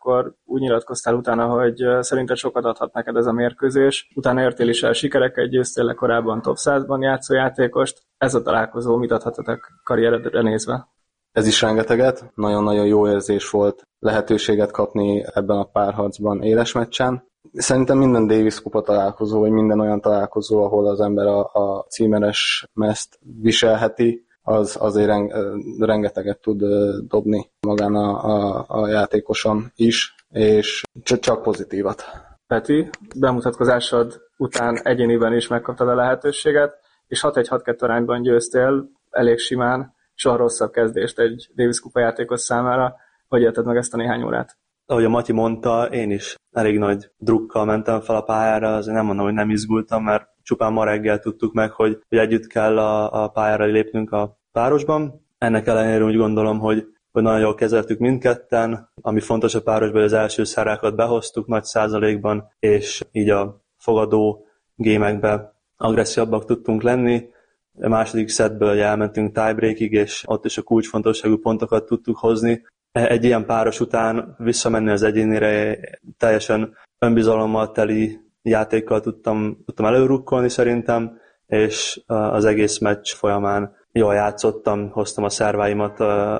akkor úgy nyilatkoztál utána, hogy szerinted sokat adhat neked ez a mérkőzés. Utána értél is el sikereket, győztél le korábban top 100-ban játszó játékost. Ez a találkozó mit adhatatok karrieredre nézve? Ez is rengeteget. Nagyon-nagyon jó érzés volt lehetőséget kapni ebben a párharcban éles meccsen. Szerintem minden Davis kupa találkozó, vagy minden olyan találkozó, ahol az ember a címeres mezt viselheti, az azért rengeteget tud dobni magán a játékoson is, és csak pozitívat. Peti, bemutatkozásod után egyéniben is megkaptad a lehetőséget, és 6-1-6-2 arányban győztél elég simán, soha rosszabb kezdést egy Davis kupa játékos számára. Hogy élted meg ezt a néhány órát? Ahogy a Matyi mondta, én is elég nagy drukkal mentem fel a pályára, azért nem mondom, hogy nem izgultam, mert csupán ma reggel tudtuk meg, hogy együtt kell a pályára lépnünk a párosban. Ennek ellenére úgy gondolom, hogy nagyon jól kezeltük mindketten, ami fontos a párosban, hogy az első szerákat behoztuk nagy százalékban, és így a fogadó gémekbe agresszívabbak tudtunk lenni. A második szettből elmentünk tiebreakig, és ott is a kulcsfontosságú pontokat tudtuk hozni. Egy ilyen páros után visszamenni az egyénire teljesen önbizalommal teli játékkal tudtam előrukkolni szerintem, és az egész meccs folyamán jól játszottam, hoztam a szerváimat,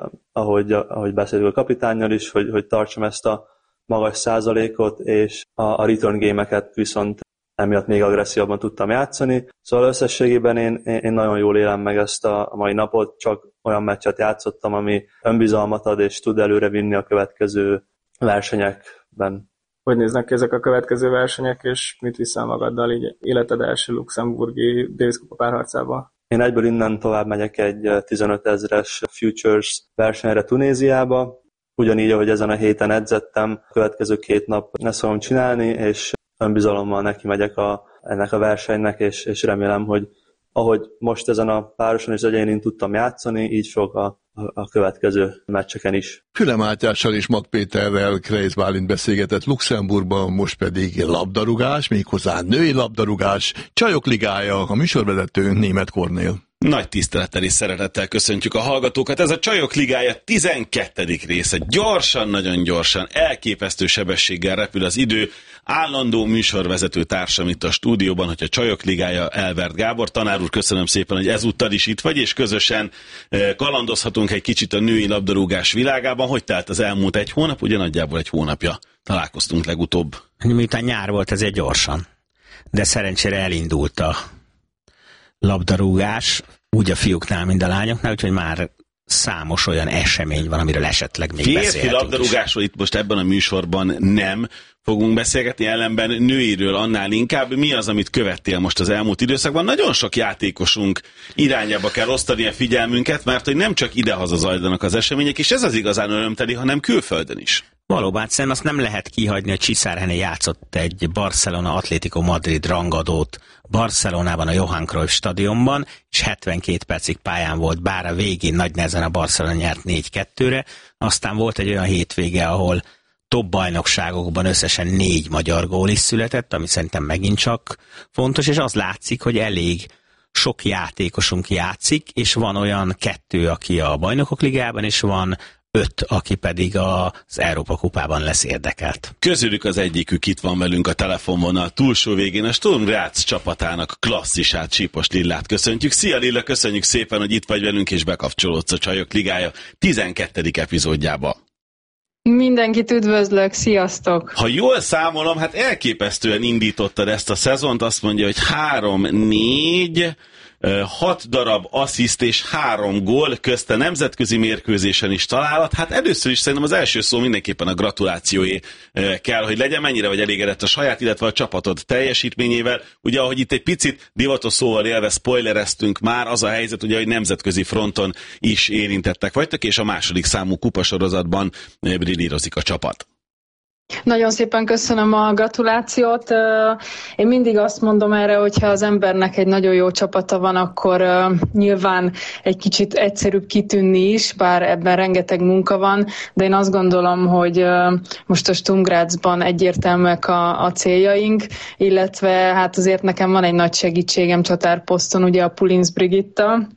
ahogy beszéltük a kapitánnyal is, hogy tartsam ezt a magas százalékot, és a return game-eket viszont emiatt még agresszívabban tudtam játszani. Szóval összességében én nagyon jól élem meg ezt a mai napot, csak olyan meccset játszottam, ami önbizalmat ad, és tud előre vinni a következő versenyekben. Hogy néznek ki ezek a következő versenyek, és mit viszel magaddal így életed első luxemburgi Davis kupa párharcába? Én egyből innen tovább megyek egy 15 000-es Futures versenyre Tunéziába. Ugyanígy, ahogy ezen a héten edzettem, a következő 2 nap ezt fogom csinálni, és önbizalommal neki megyek ennek a versenynek, és remélem, hogy ahogy most ezen a pároson és egyénén tudtam játszani, így fog a következő meccseken is. Füle Mátyással és Mag Péterrel Kreisz Bálint beszélgetett Luxemburgban, most pedig labdarúgás, méghozzá női labdarúgás, Csajok ligája, a műsorvezető Németh Kornél. Nagy tisztelettel és szeretettel köszöntjük a hallgatókat. Ez a Csajok ligája 12. része. Gyorsan, nagyon gyorsan, elképesztő sebességgel repül az idő. Állandó műsorvezető társam itt a stúdióban, hogy a Csajok ligája Elvert Gábor. Tanár úr, köszönöm szépen, hogy ezúttal is itt vagy, és közösen kalandozhatunk egy kicsit a női labdarúgás világában. Hogy telt az elmúlt egy hónap? Ugye nagyjából egy hónapja találkoztunk legutóbb. Miután nyár volt, ezért gyorsan. De szerencsére elindult a labdarúgás, úgy a fiúknál, mint a lányoknál, úgyhogy már számos olyan esemény van, amiről esetleg még beszélhetünk. Férfi labdarúgásról itt most ebben a műsorban nem fogunk beszélgetni, ellenben nőiről annál inkább. Mi az, amit követtél most az elmúlt időszakban? Nagyon sok játékosunk irányába kell osztani a figyelmünket, mert hogy nem csak idehaza zajlanak az események, és ez az igazán örömteli, hanem külföldön is. Valóban, szerintem azt nem lehet kihagyni, hogy Csiszár Hené játszott egy Barcelona Atlético Madrid rangadót Barcelonában a Johan Cruyff stadionban, és 72 percig pályán volt, bár a végén nagy nehezen a Barcelona nyert 4-2-re. Aztán volt egy olyan hétvége, ahol top bajnokságokban összesen 4 magyar gól is született, ami szerintem megint csak fontos, és az látszik, hogy elég sok játékosunk játszik, és van olyan 2, aki a Bajnokok Ligájában, és van 5, aki pedig az Európa Kupában lesz érdekelt. Közülük az egyikük itt van velünk a telefonvonal túlsó végén, a Sturm Graz csapatának klasszisát, Csípos Lillát köszöntjük. Szia Lilla, köszönjük szépen, hogy itt vagy velünk és bekapcsolódsz a Csajok ligája 12. epizódjába. Mindenkit üdvözlök, sziasztok! Ha jól számolom, hát elképesztően indítottad ezt a szezont, azt mondja, hogy 6 darab assziszt és 3 gól, közte nemzetközi mérkőzésen is találat. Hát először is szerintem az első szó mindenképpen a gratulációé kell, hogy legyen. Mennyire vagy elégedett a saját, illetve a csapatod teljesítményével. Ugye, ahogy itt egy picit divatos szóval élve spoilereztünk már, az a helyzet, ugye, hogy nemzetközi fronton is érintettek vagytok, és a második számú kupasorozatban brillírozik a csapat. Nagyon szépen köszönöm a gratulációt. Én mindig azt mondom erre, hogyha az embernek egy nagyon jó csapata van, akkor nyilván egy kicsit egyszerűbb kitűnni is, bár ebben rengeteg munka van, de én azt gondolom, hogy most a Sturm Grazban egyértelműek a céljaink, illetve hát azért nekem van egy nagy segítségem csatárposzton, ugye a Pulinc Brigitta,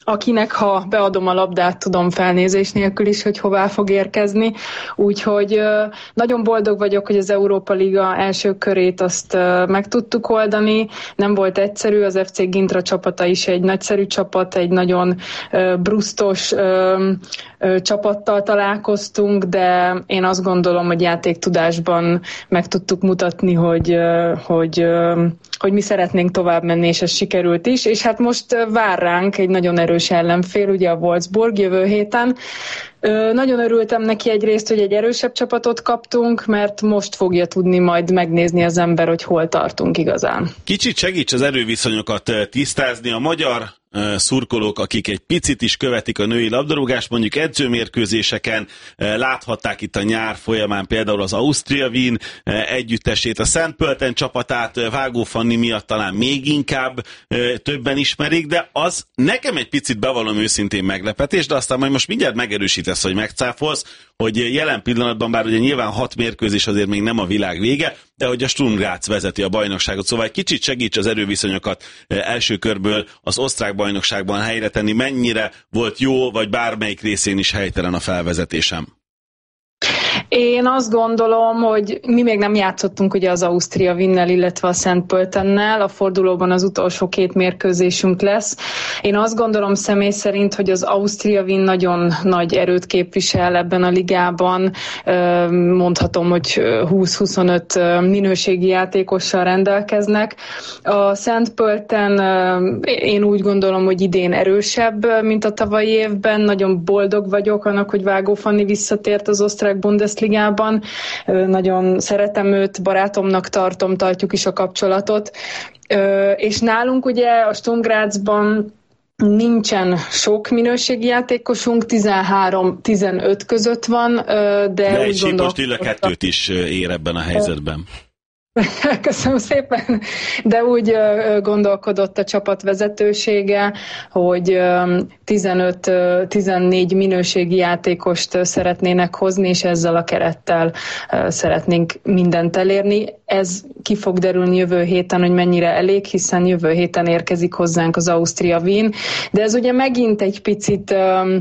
akinek, ha beadom a labdát, tudom felnézés nélkül is, hogy hová fog érkezni. Úgyhogy nagyon boldog vagyok, hogy az Európa Liga első körét azt meg tudtuk oldani. Nem volt egyszerű, az FC Gintra csapata is egy nagyszerű csapat, egy nagyon brusztos csapattal találkoztunk, de én azt gondolom, hogy játéktudásban meg tudtuk mutatni, hogy mi szeretnénk tovább menni, és ez sikerült is. És hát most vár ránk egy nagyon erős ellenfél, ugye a Wolfsburg jövő héten. Nagyon örültem neki egyrészt, hogy egy erősebb csapatot kaptunk, mert most fogja tudni majd megnézni az ember, hogy hol tartunk igazán. Kicsit segíts az erőviszonyokat tisztázni. A magyar szurkolók, akik egy picit is követik a női labdarúgást, mondjuk edzőmérkőzéseken, láthatták itt a nyár folyamán például az Austria Wien együttesét, a Szent Pölten csapatát Vágó Fanni miatt talán még inkább többen ismerik, de az nekem egy picit, bevallom őszintén, meglepetés, de aztán majd most mindjárt megerősítesz, hogy megcáfolsz, hogy jelen pillanatban, bár ugye nyilván 6 mérkőzés azért még nem a világ vége, de hogy a Sturm Graz vezeti a bajnokságot. Szóval egy kicsit segíts az erőviszonyokat első körből az osztrák bajnokságban helyre tenni, mennyire volt jó, vagy bármelyik részén is helytelen a felvezetésem. Én azt gondolom, hogy mi még nem játszottunk ugye az Austria Wiennel, illetve a Szent Pöltennel. A fordulóban az utolsó 2 mérkőzésünk lesz. Én azt gondolom személy szerint, hogy az Austria Wien nagyon nagy erőt képvisel ebben a ligában. Mondhatom, hogy 20-25 minőségi játékossal rendelkeznek. A Szent Pölten én úgy gondolom, hogy idén erősebb, mint a tavalyi évben. Nagyon boldog vagyok annak, hogy Vágó Fanni visszatért az osztrák Bundesligában. Nagyon szeretem őt, barátomnak tartjuk is a kapcsolatot. És nálunk ugye a Sturm Grazban nincsen sok minőségi játékosunk, 13-15 között van, de egy Sipos Lilla 2-t is ér ebben a helyzetben. Köszönöm szépen, de úgy gondolkodott a csapat vezetősége, hogy 15-14 minőségi játékost szeretnének hozni, és ezzel a kerettel szeretnénk mindent elérni. Ez ki fog derülni jövő héten, hogy mennyire elég, hiszen jövő héten érkezik hozzánk az Austria Wien, de ez ugye megint egy picit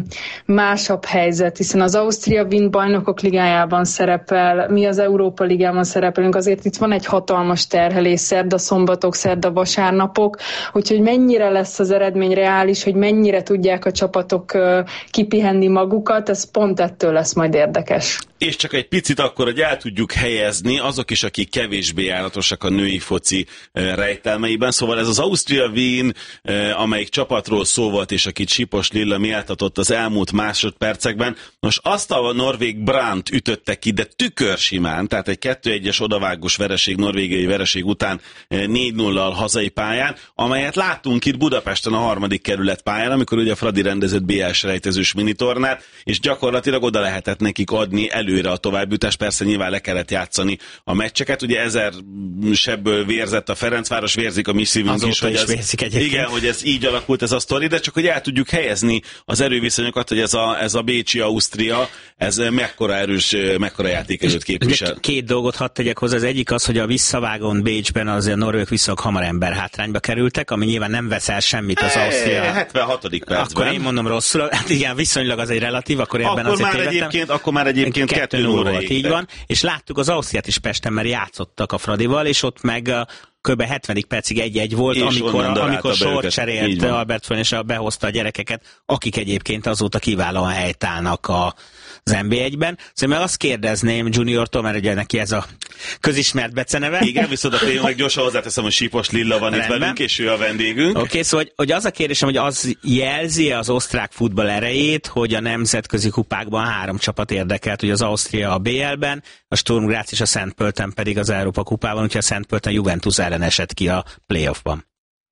másabb helyzet, hiszen az Austria Wien bajnokok ligájában szerepel, mi az Európa Ligában szerepelünk, azért itt van egy hatalmas terhelés, szerda szombatok, szerda vasárnapok, úgyhogy mennyire lesz az eredmény reális, hogy mennyire tudják a csapatok kipihenni magukat, ez pont ettől lesz majd érdekes. És csak egy picit akkor, hogy el tudjuk helyezni azok is, akik kevésbé járatosak a női foci rejtelmeiben. Szóval ez az Austria Wien, amelyik csapatról szó volt, és akit Sipos Lilla méltatott az elmúlt másodpercekben. Most azt a norvég Brandt ütötte ki, de tükörsimán, tehát egy 2-1-es odavágós vereség, norvégiai vereség után 4-0-al hazai pályán, amelyet láttunk itt Budapesten a 3. kerület pályán, amikor ugye a Fradi rendezett BL-s rejtezős minitornát, és gyakorlatilag oda lehetett nekik adni előre a továbbjutást, persze nyilván le kellett játszani a meccseket, ugye 1000 sebből vérzett a Ferencváros, vérzik a mi szívünk is, hogy igen, hogy ez így alakult ez a sztori, de csak hogy el tudjuk helyezni az erőviszonyokat, hogy ez a bécsi Ausztria, ez mekkora erős, mekkora játékerőt képvisel. 2 dolgot hadd tegyek hozzá, az egyik az, hogy a visszavágón Bécsben azért a norvég visszak hamar ember hátrányba kerültek, ami nyilván nem veszel semmit az Ausztria. 76. percben. Akkor én mondom rosszul, hát igen, viszonylag az egy relatív, akkor ebben azért tévedtem. Akkor már egyébként 2-0 volt, így van, és láttuk az Ausztriát is Pesten, mert játszottak a Fradival, és ott meg kb. 70. percig 1-1 volt, amikor sort cserélt Albert Föhn, és behozta a gyerekeket, akik egyébként azóta kiválóan helytállnak az NB1-ben. Szóval azt kérdezném Juniortól, mert ugye neki ez a közismert beceneve. Igen, viszont akkor én meg gyorsan hozzáteszem, hogy Sipos Lilla van itt velünk, és ő a vendégünk. Oké, szóval hogy az a kérdésem, hogy az jelzi az osztrák futball erejét, hogy a nemzetközi kupákban 3 csapat érdekelt, hogy az Austria a BL-ben, a Sturm Graz és a Szent Pölten pedig az Európa kupában, úgyhogy a Szent Pölten Juventus ellen esett ki a playoffban.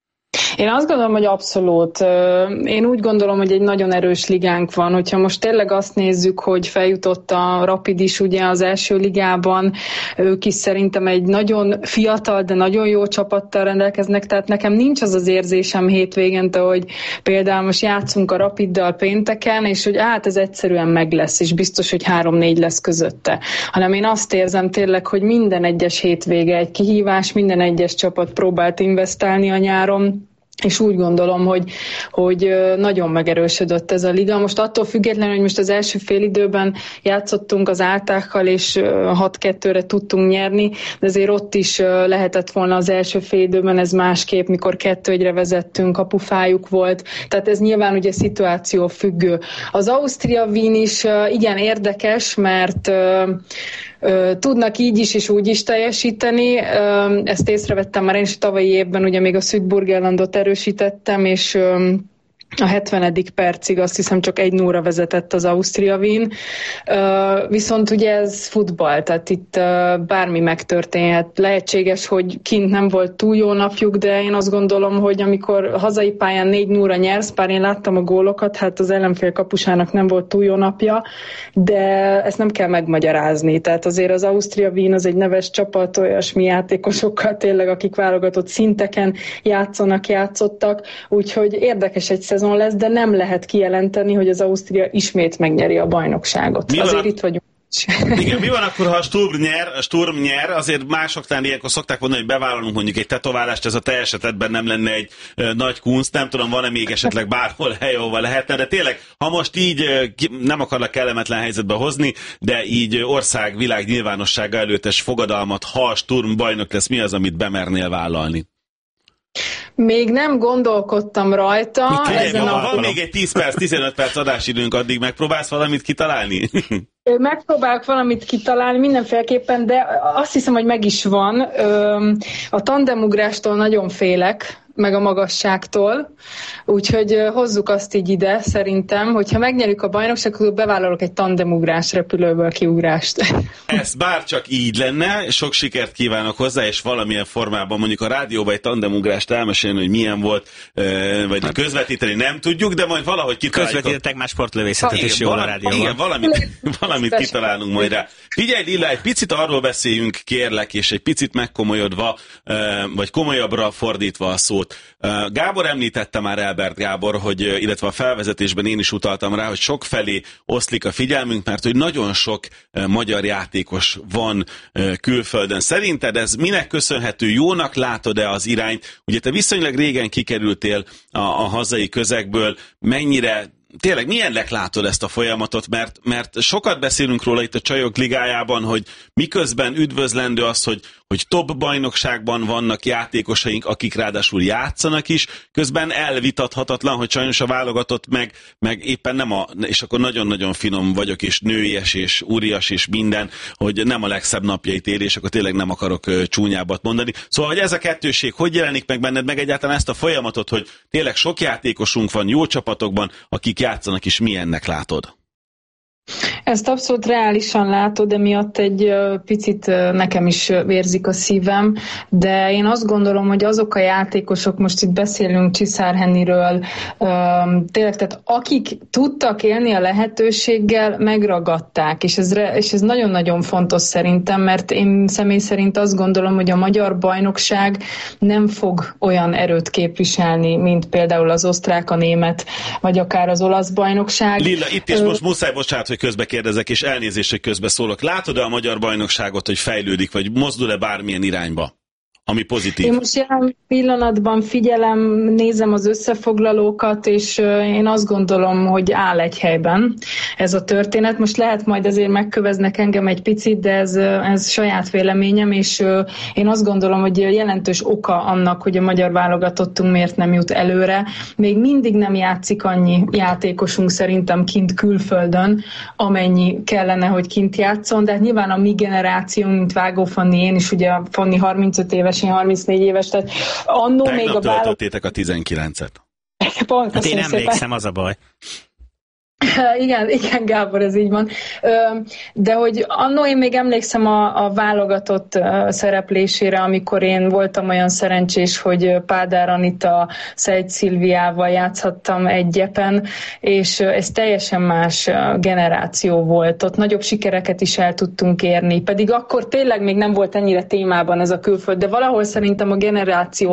Én azt gondolom, hogy abszolút. Én úgy gondolom, hogy egy nagyon erős ligánk van. Hogyha most tényleg azt nézzük, hogy feljutott a Rapid is ugye az első ligában, ők is szerintem egy nagyon fiatal, de nagyon jó csapattal rendelkeznek, tehát nekem nincs az az érzésem hétvégente, hogy például most játszunk a Rapiddal pénteken, és hogy ez egyszerűen meg lesz, és biztos, hogy 3-4 lesz közötte. Hanem én azt érzem tényleg, hogy minden egyes hétvége egy kihívás, minden egyes csapat próbált investálni a nyáron, és úgy gondolom, hogy nagyon megerősödött ez a liga. Most attól függetlenül, hogy most az első félidőben játszottunk az Áltákkal, és 6-2-re tudtunk nyerni, de azért ott is lehetett volna az első félidőben ez másképp, mikor 2-1-re vezettünk, kapufájuk volt. Tehát ez nyilván ugye szituáció függő. Az Austria Wien is igen érdekes, mert tudnak így is és úgy is teljesíteni. Ezt észrevettem már én is tavalyi évben, ugye még a Südburgenlandot erősítettem, és a 70. percig azt hiszem csak 1-0-ra vezetett az Austria Wien. Viszont ugye ez futball, tehát itt bármi megtörténhet. Lehetséges, hogy kint nem volt túl jó napjuk, de én azt gondolom, hogy amikor hazai pályán 4-0-ra nyersz, bár én láttam a gólokat, hát az ellenfél kapusának nem volt túl jó napja, de ezt nem kell megmagyarázni. Tehát azért az Austria Wien az egy neves csapat, olyasmi játékosokkal tényleg, akik válogatott szinteken játszottak, úgyhogy érdekes egy szezon lesz, de nem lehet kijelenteni, hogy az Ausztria ismét megnyeri a bajnokságot. Azért itt vagyunk. Igen, mi van akkor, ha a Sturm nyer, azért másoknál ilyenkor szokták mondani, hogy bevállalunk mondjuk egy tetoválást, ez a te esetedben nem lenne egy nagy kunst, nem tudom, van-e még esetleg bárhol hely, ahova lehetne, de tényleg, ha most így nem akarlak kellemetlen helyzetbe hozni, de így ország, világ nyilvánossága előttes fogadalmat, ha a Sturm bajnok lesz, mi az, amit bemernél vállalni? Még nem gondolkodtam rajta. Van még egy 10 perc, 15 perc adásidőnk, addig megpróbálsz valamit kitalálni? Megpróbálok valamit kitalálni mindenféleképpen, de azt hiszem, hogy meg is van. A tandemugrástól nagyon félek, meg a magasságtól, úgyhogy hozzuk azt így ide, szerintem, hogyha megnyerjük a bajnokságot, akkor bevállalok egy tandemugrás, repülőből kiugrást. Ez bárcsak így lenne, sok sikert kívánok hozzá, és valamilyen formában mondjuk a rádióban egy tandemugrást elmesélni, hogy milyen volt, vagy közvetíteni nem tudjuk, de majd valahogy kitaláljuk. Közvetítettek már sportlövészetet is jól a rádióban. Igen, valamit kitalálunk majd rá. Figyelj, Lilla, egy picit arról beszéljünk, kérlek, és egy picit megkomolyodva, vagy komolyabbra fordítva a szót. Gábor említette már, Elbert Gábor, hogy, illetve a felvezetésben én is utaltam rá, hogy sokfelé oszlik a figyelmünk, mert hogy nagyon sok magyar játékos van külföldön. Szerinted ez minek köszönhető? Jónak látod-e az irányt? Ugye te viszonylag régen kikerültél a hazai közegből, tényleg milyennek látod ezt a folyamatot, mert sokat beszélünk róla itt a Csajok Ligájában, hogy miközben üdvözlendő az, hogy top bajnokságban vannak játékosaink, akik ráadásul játszanak is, közben elvitathatatlan, hogy sajnos a válogatott meg éppen nem és akkor nagyon-nagyon finom vagyok, és nőies, és úrias, és minden, hogy nem a legszebb napjait él, és akkor tényleg nem akarok csúnyábbat mondani. Szóval, hogy ez a kettőség, hogy jelenik meg benned, meg egyáltalán ezt a folyamatot, hogy tényleg sok játékosunk van, jó csapatokban, akik játszanak is, milyennek látod? Ezt abszolút reálisan látod, emiatt egy picit nekem is vérzik a szívem, de én azt gondolom, hogy azok a játékosok, most itt beszélünk Csiszár Henniről, tényleg, tehát akik tudtak élni a lehetőséggel, megragadták, és ez nagyon-nagyon fontos szerintem, mert én személy szerint azt gondolom, hogy a magyar bajnokság nem fog olyan erőt képviselni, mint például az osztrák, a német, vagy akár az olasz bajnokság. Lilla, itt is most muszáj, bocsánat, hogy közbe kérdezek, és elnézést, hogy közbe szólok. Látod-e a magyar bajnokságot, hogy fejlődik, vagy mozdul-e bármilyen irányba, ami pozitív? Én most jelen pillanatban figyelem, nézem az összefoglalókat, és én azt gondolom, hogy áll egy helyben ez a történet. Most lehet majd azért megköveznek engem egy picit, de ez saját véleményem, és én azt gondolom, hogy jelentős oka annak, hogy a magyar válogatottunk miért nem jut előre. Még mindig nem játszik annyi játékosunk szerintem kint külföldön, amennyi kellene, hogy kint játszon, de hát nyilván a mi generációnk, mint Vágó Fanni, én is ugye Fanni 35 éves, én 34 éves, tehát annó még a válogatott... töltöttétek a 19-et. Hát én emlékszem, az a baj. Igen, Gábor, ez így van. De hogy annó én még emlékszem a válogatott szereplésére, amikor én voltam olyan szerencsés, hogy Pádár Anita, Szejt Szilviával játszhattam egy gyepen, és ez teljesen más generáció volt. Ott nagyobb sikereket is el tudtunk érni, pedig akkor tényleg még nem volt ennyire témában ez a külföld, de valahol szerintem a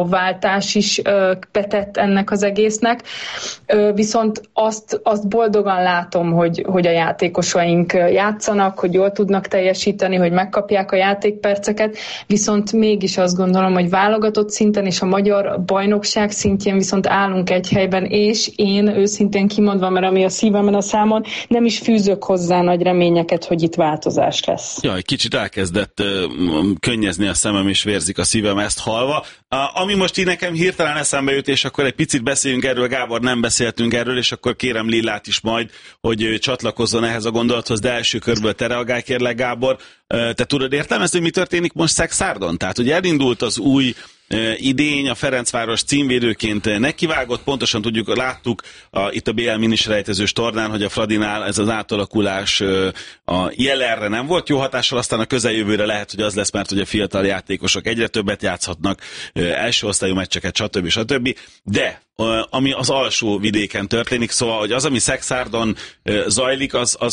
generációváltás is betett ennek az egésznek, viszont azt boldogan nyilván látom, hogy a játékosaink játszanak, hogy jól tudnak teljesíteni, hogy megkapják a játékperceket, viszont mégis azt gondolom, hogy válogatott szinten és a magyar bajnokság szintjén viszont állunk egy helyben, és én őszintén kimondva, mert ami a szívemen a számon, nem is fűzök hozzá nagy reményeket, hogy itt változás lesz. Jaj, kicsit elkezdett könnyezni a szemem, és vérzik a szívem ezt hallva. Ami most így nekem hirtelen eszembe jut, és akkor egy picit beszéljünk erről, Gábor, nem beszéltünk erről, és akkor kérem Lillát is majd, hogy csatlakozzon ehhez a gondolathoz, de első körből te reagálj, kérlek, Gábor. Te tudod értelmezni, hogy mi történik most Szekszárdon? Tehát, hogy elindult az új idény, a Ferencváros címvédőként nekivágott, pontosan tudjuk, láttuk itt a BL miniselejtezős tornán, hogy a Fradinál ez az átalakulás a jelenre nem volt jó hatással, aztán a közeljövőre lehet, hogy az lesz, mert hogy a fiatal játékosok egyre többet játszhatnak, első osztályú meccseket, stb. De ami az alsó vidéken történik, szóval, hogy az, ami Szekszárdon zajlik,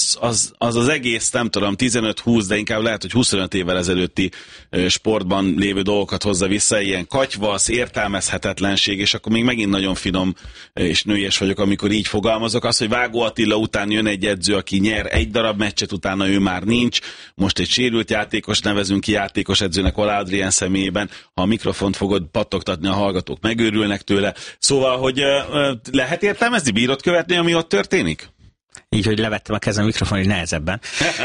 az egész, nem tudom, 15-20, de inkább lehet, hogy 25 évvel ezelőtti sportban lévő dolgokat hozza vissza, ilyen katyvasz, értelmezhetetlenség, és akkor még megint nagyon finom és nőies vagyok, amikor így fogalmazok. Az, hogy Vágó Attila után jön egy edző, aki nyer egy darab meccset, utána ő már nincs, most egy sérült játékos nevezünk ki játékos edzőnek Ola Adrien személyében, ha a mikrofont fogod pattogtatni, a hallgatók megőrülnek tőle. Szóval, hogy lehet értelmezni, bírod követni, ami ott történik? Így, hogy levettem a kezem a mikrofon, hogy nehezebben.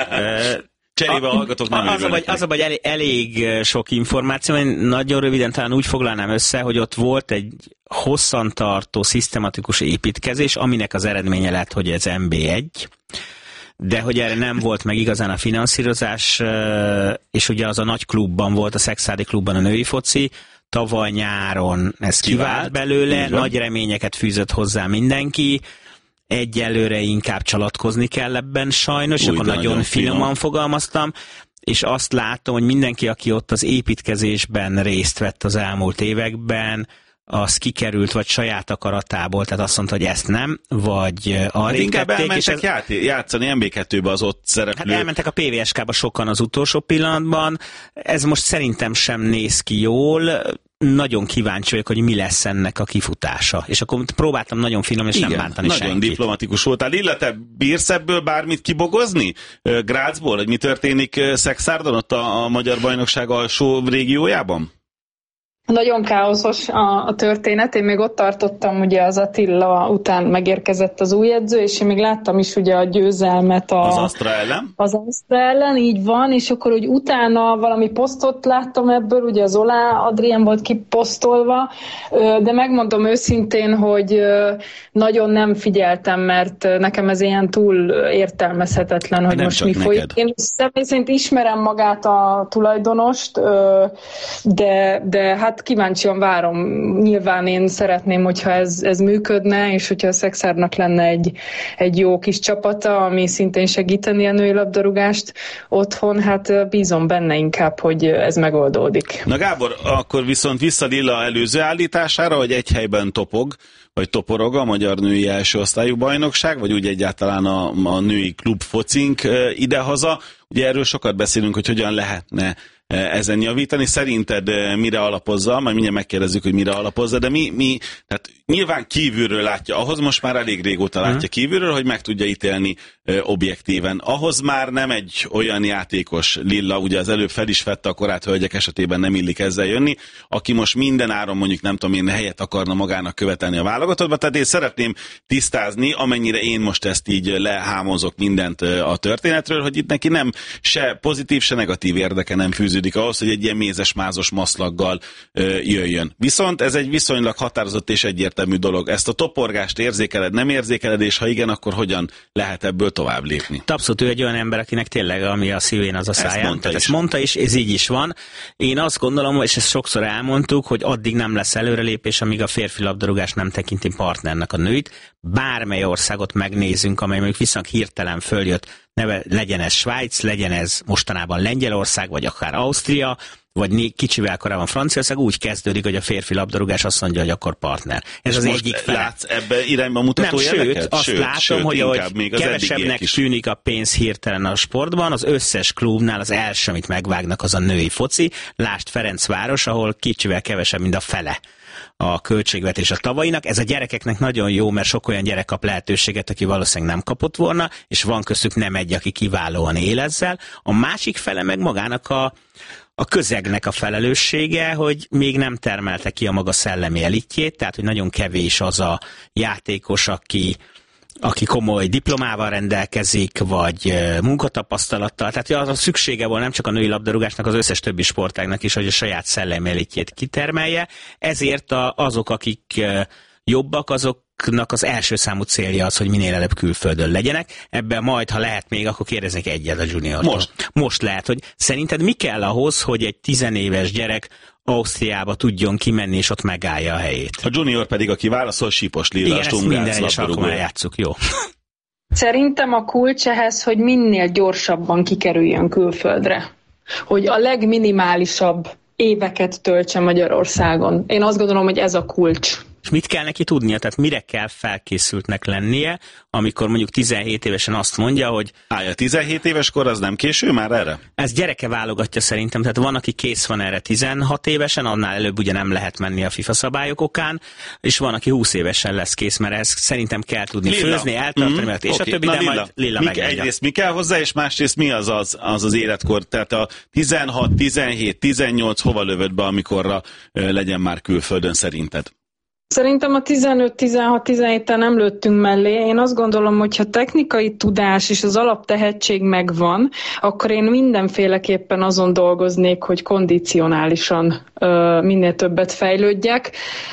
Cserébe a hallgatók nem örülnek. Az a baj, elég sok információ, én nagyon röviden talán úgy foglalnám össze, hogy ott volt egy hosszantartó, szisztematikus építkezés, aminek az eredménye lett, hogy ez MB1, de hogy erre nem volt meg igazán a finanszírozás, és ugye az a nagy klubban volt, a Szekszárdi klubban a női foci, tavaly nyáron ez kivált belőle, nagy reményeket fűzött hozzá mindenki, egyelőre inkább csalatkozni kell ebben sajnos, akkor nagyon finoman fogalmaztam, és azt látom, hogy mindenki, aki ott az építkezésben részt vett az elmúlt években, az kikerült, vagy saját akaratából, tehát azt mondta, hogy ezt nem, vagy arrébb inkább tették. elmentek játszani MB2-be az ott szereplő. Hát elmentek a PVSK-ba sokan az utolsó pillanatban, ez most szerintem sem néz ki jól, nagyon kíváncsi vagyok, hogy mi lesz ennek a kifutása. És akkor próbáltam nagyon finom, és nem bántani nagyon senkit. diplomatikus voltál. Lilla, te bírsz ebből bármit kibogozni? Grazból, hogy mi történik Szekszárdon, ott a Magyar Bajnokság alsó régiójában? Nagyon káoszos a történet. Én még ott tartottam, ugye az Attila után megérkezett az új edző, és én még láttam is ugye a győzelmet az Astra ellen. Az Astra ellen, így van, és akkor hogy utána valami posztot láttam ebből, ugye az Ola Adrien volt kiposztolva, de megmondom őszintén, hogy nagyon nem figyeltem, mert nekem ez ilyen túl értelmezhetetlen, hogy nem most mi folyik. Én személy szerint ismerem magát a tulajdonost, de hát kíváncsian várom. Nyilván én szeretném, hogyha ez működne, és hogyha a Szekszárdnak lenne egy jó kis csapata, ami szintén segíteni a női labdarúgást otthon, hát bízom benne inkább, hogy ez megoldódik. Na Gábor, akkor viszont vissza Lilla előző állítására, hogy egy helyben topog, vagy toporog a magyar női első osztályú bajnokság, vagy úgy egyáltalán a női klub focink idehaza. Ugye erről sokat beszélünk, hogy hogyan lehetne ezen javítani. Szerinted mire alapozza? Majd mindjárt megkérdezzük, hogy mire alapozza, de tehát nyilván kívülről látja, ahhoz most már elég régóta látja kívülről, hogy meg tudja ítélni objektíven. Ahhoz már nem egy olyan játékos, Lilla, ugye az előbb fel is vette a korát hölgyek esetében, nem illik ezzel jönni, aki most minden áron mondjuk nem tudom én helyet akarna magának követelni a válogatottba, tehát én szeretném tisztázni, amennyire én most ezt így lehámozok mindent a történetről, hogy itt neki nem se pozitív, se negatív érdeke nem fűződik ahhoz, hogy egy ilyen mézes-mázos maszlaggal jöjjön. Viszont ez egy viszonylag határozott és egyértelmű dolog. Ezt a toporgást érzékeled, nem érzékeled, és ha igen, akkor hogyan lehet ebből tovább lépni? Abszolút, ő egy olyan ember, akinek tényleg ami a szívén, az a száján. Ezt mondta is, ez így is van. Én azt gondolom, és ezt sokszor elmondtuk, hogy addig nem lesz előrelépés, amíg a férfi labdarúgás nem tekinti partnernek a nőit. Bármely országot megnézünk, amely mondjuk viszonylag hirtelen följött, legyen ez Svájc, legyen ez mostanában Lengyelország, vagy akár Ausztria, vagy kicsivel korábban Franciaország, úgy kezdődik, hogy a férfi labdarúgás azt mondja, hogy akkor partner. Ez az egyik fel. Látsz ebbe irányba mutató jeleket? Azt látom, hogy ahogy kevesebbnek tűnik a pénz hirtelen a sportban, az összes klubnál az első, amit megvágnak, az a női foci. Lásd Ferencváros, ahol kicsivel kevesebb, mint a fele a költségvetés a tavainak. Ez a gyerekeknek nagyon jó, mert sok olyan gyerek kap lehetőséget, aki valószínűleg nem kapott volna, és van köztük nem egy, aki kiválóan él ezzel. A másik fele meg magának a közegnek a felelőssége, hogy még nem termelte ki a maga szellemi elitjét, tehát hogy nagyon kevés az a játékos, aki komoly diplomával rendelkezik, vagy munkatapasztalattal. Tehát az a szüksége volt nem csak a női labdarúgásnak, az összes többi sportágnak is, hogy a saját szellemi elitjét kitermelje. Ezért azok, akik jobbak, azoknak az első számú célja az, hogy minél előbb külföldön legyenek. Ebben majd, ha lehet még, akkor kérdeznék egyet a juniortól. Most lehet, hogy szerinted mi kell ahhoz, hogy egy 10 éves gyerek Ausztriába tudjon kimenni, és ott megállja a helyét? A junior pedig, aki válaszol, Sípos Lilla, igen, ezt minden egyes alkalommal játsszuk, jó. Szerintem a kulcs ehhez, hogy minél gyorsabban kikerüljön külföldre. Hogy a legminimálisabb éveket töltse Magyarországon. Én azt gondolom, hogy ez a kulcs. És mit kell neki tudnia? Tehát mire kell felkészültnek lennie, amikor mondjuk 17 évesen azt mondja, hogy... 17 éves kor az nem késő már erre? Ez gyereke válogatja szerintem, tehát van, aki kész van erre 16 évesen, annál előbb ugye nem lehet menni a FIFA szabályok okán, és van, aki 20 évesen lesz kész, mert ezt szerintem kell tudni főzni, eltartani, és a többi, de majd Lilla megmondja. Egyrészt mi kell hozzá, és másrészt mi az életkor? Tehát a 16, 17, 18 hova lövöd be, amikorra legyen már külföldön szerinted? Szerintem a 15-16-17-tel nem lőttünk mellé. Én azt gondolom, hogy ha technikai tudás és az alaptehetség megvan, akkor én mindenféleképpen azon dolgoznék, hogy kondicionálisan minél többet fejlődjek.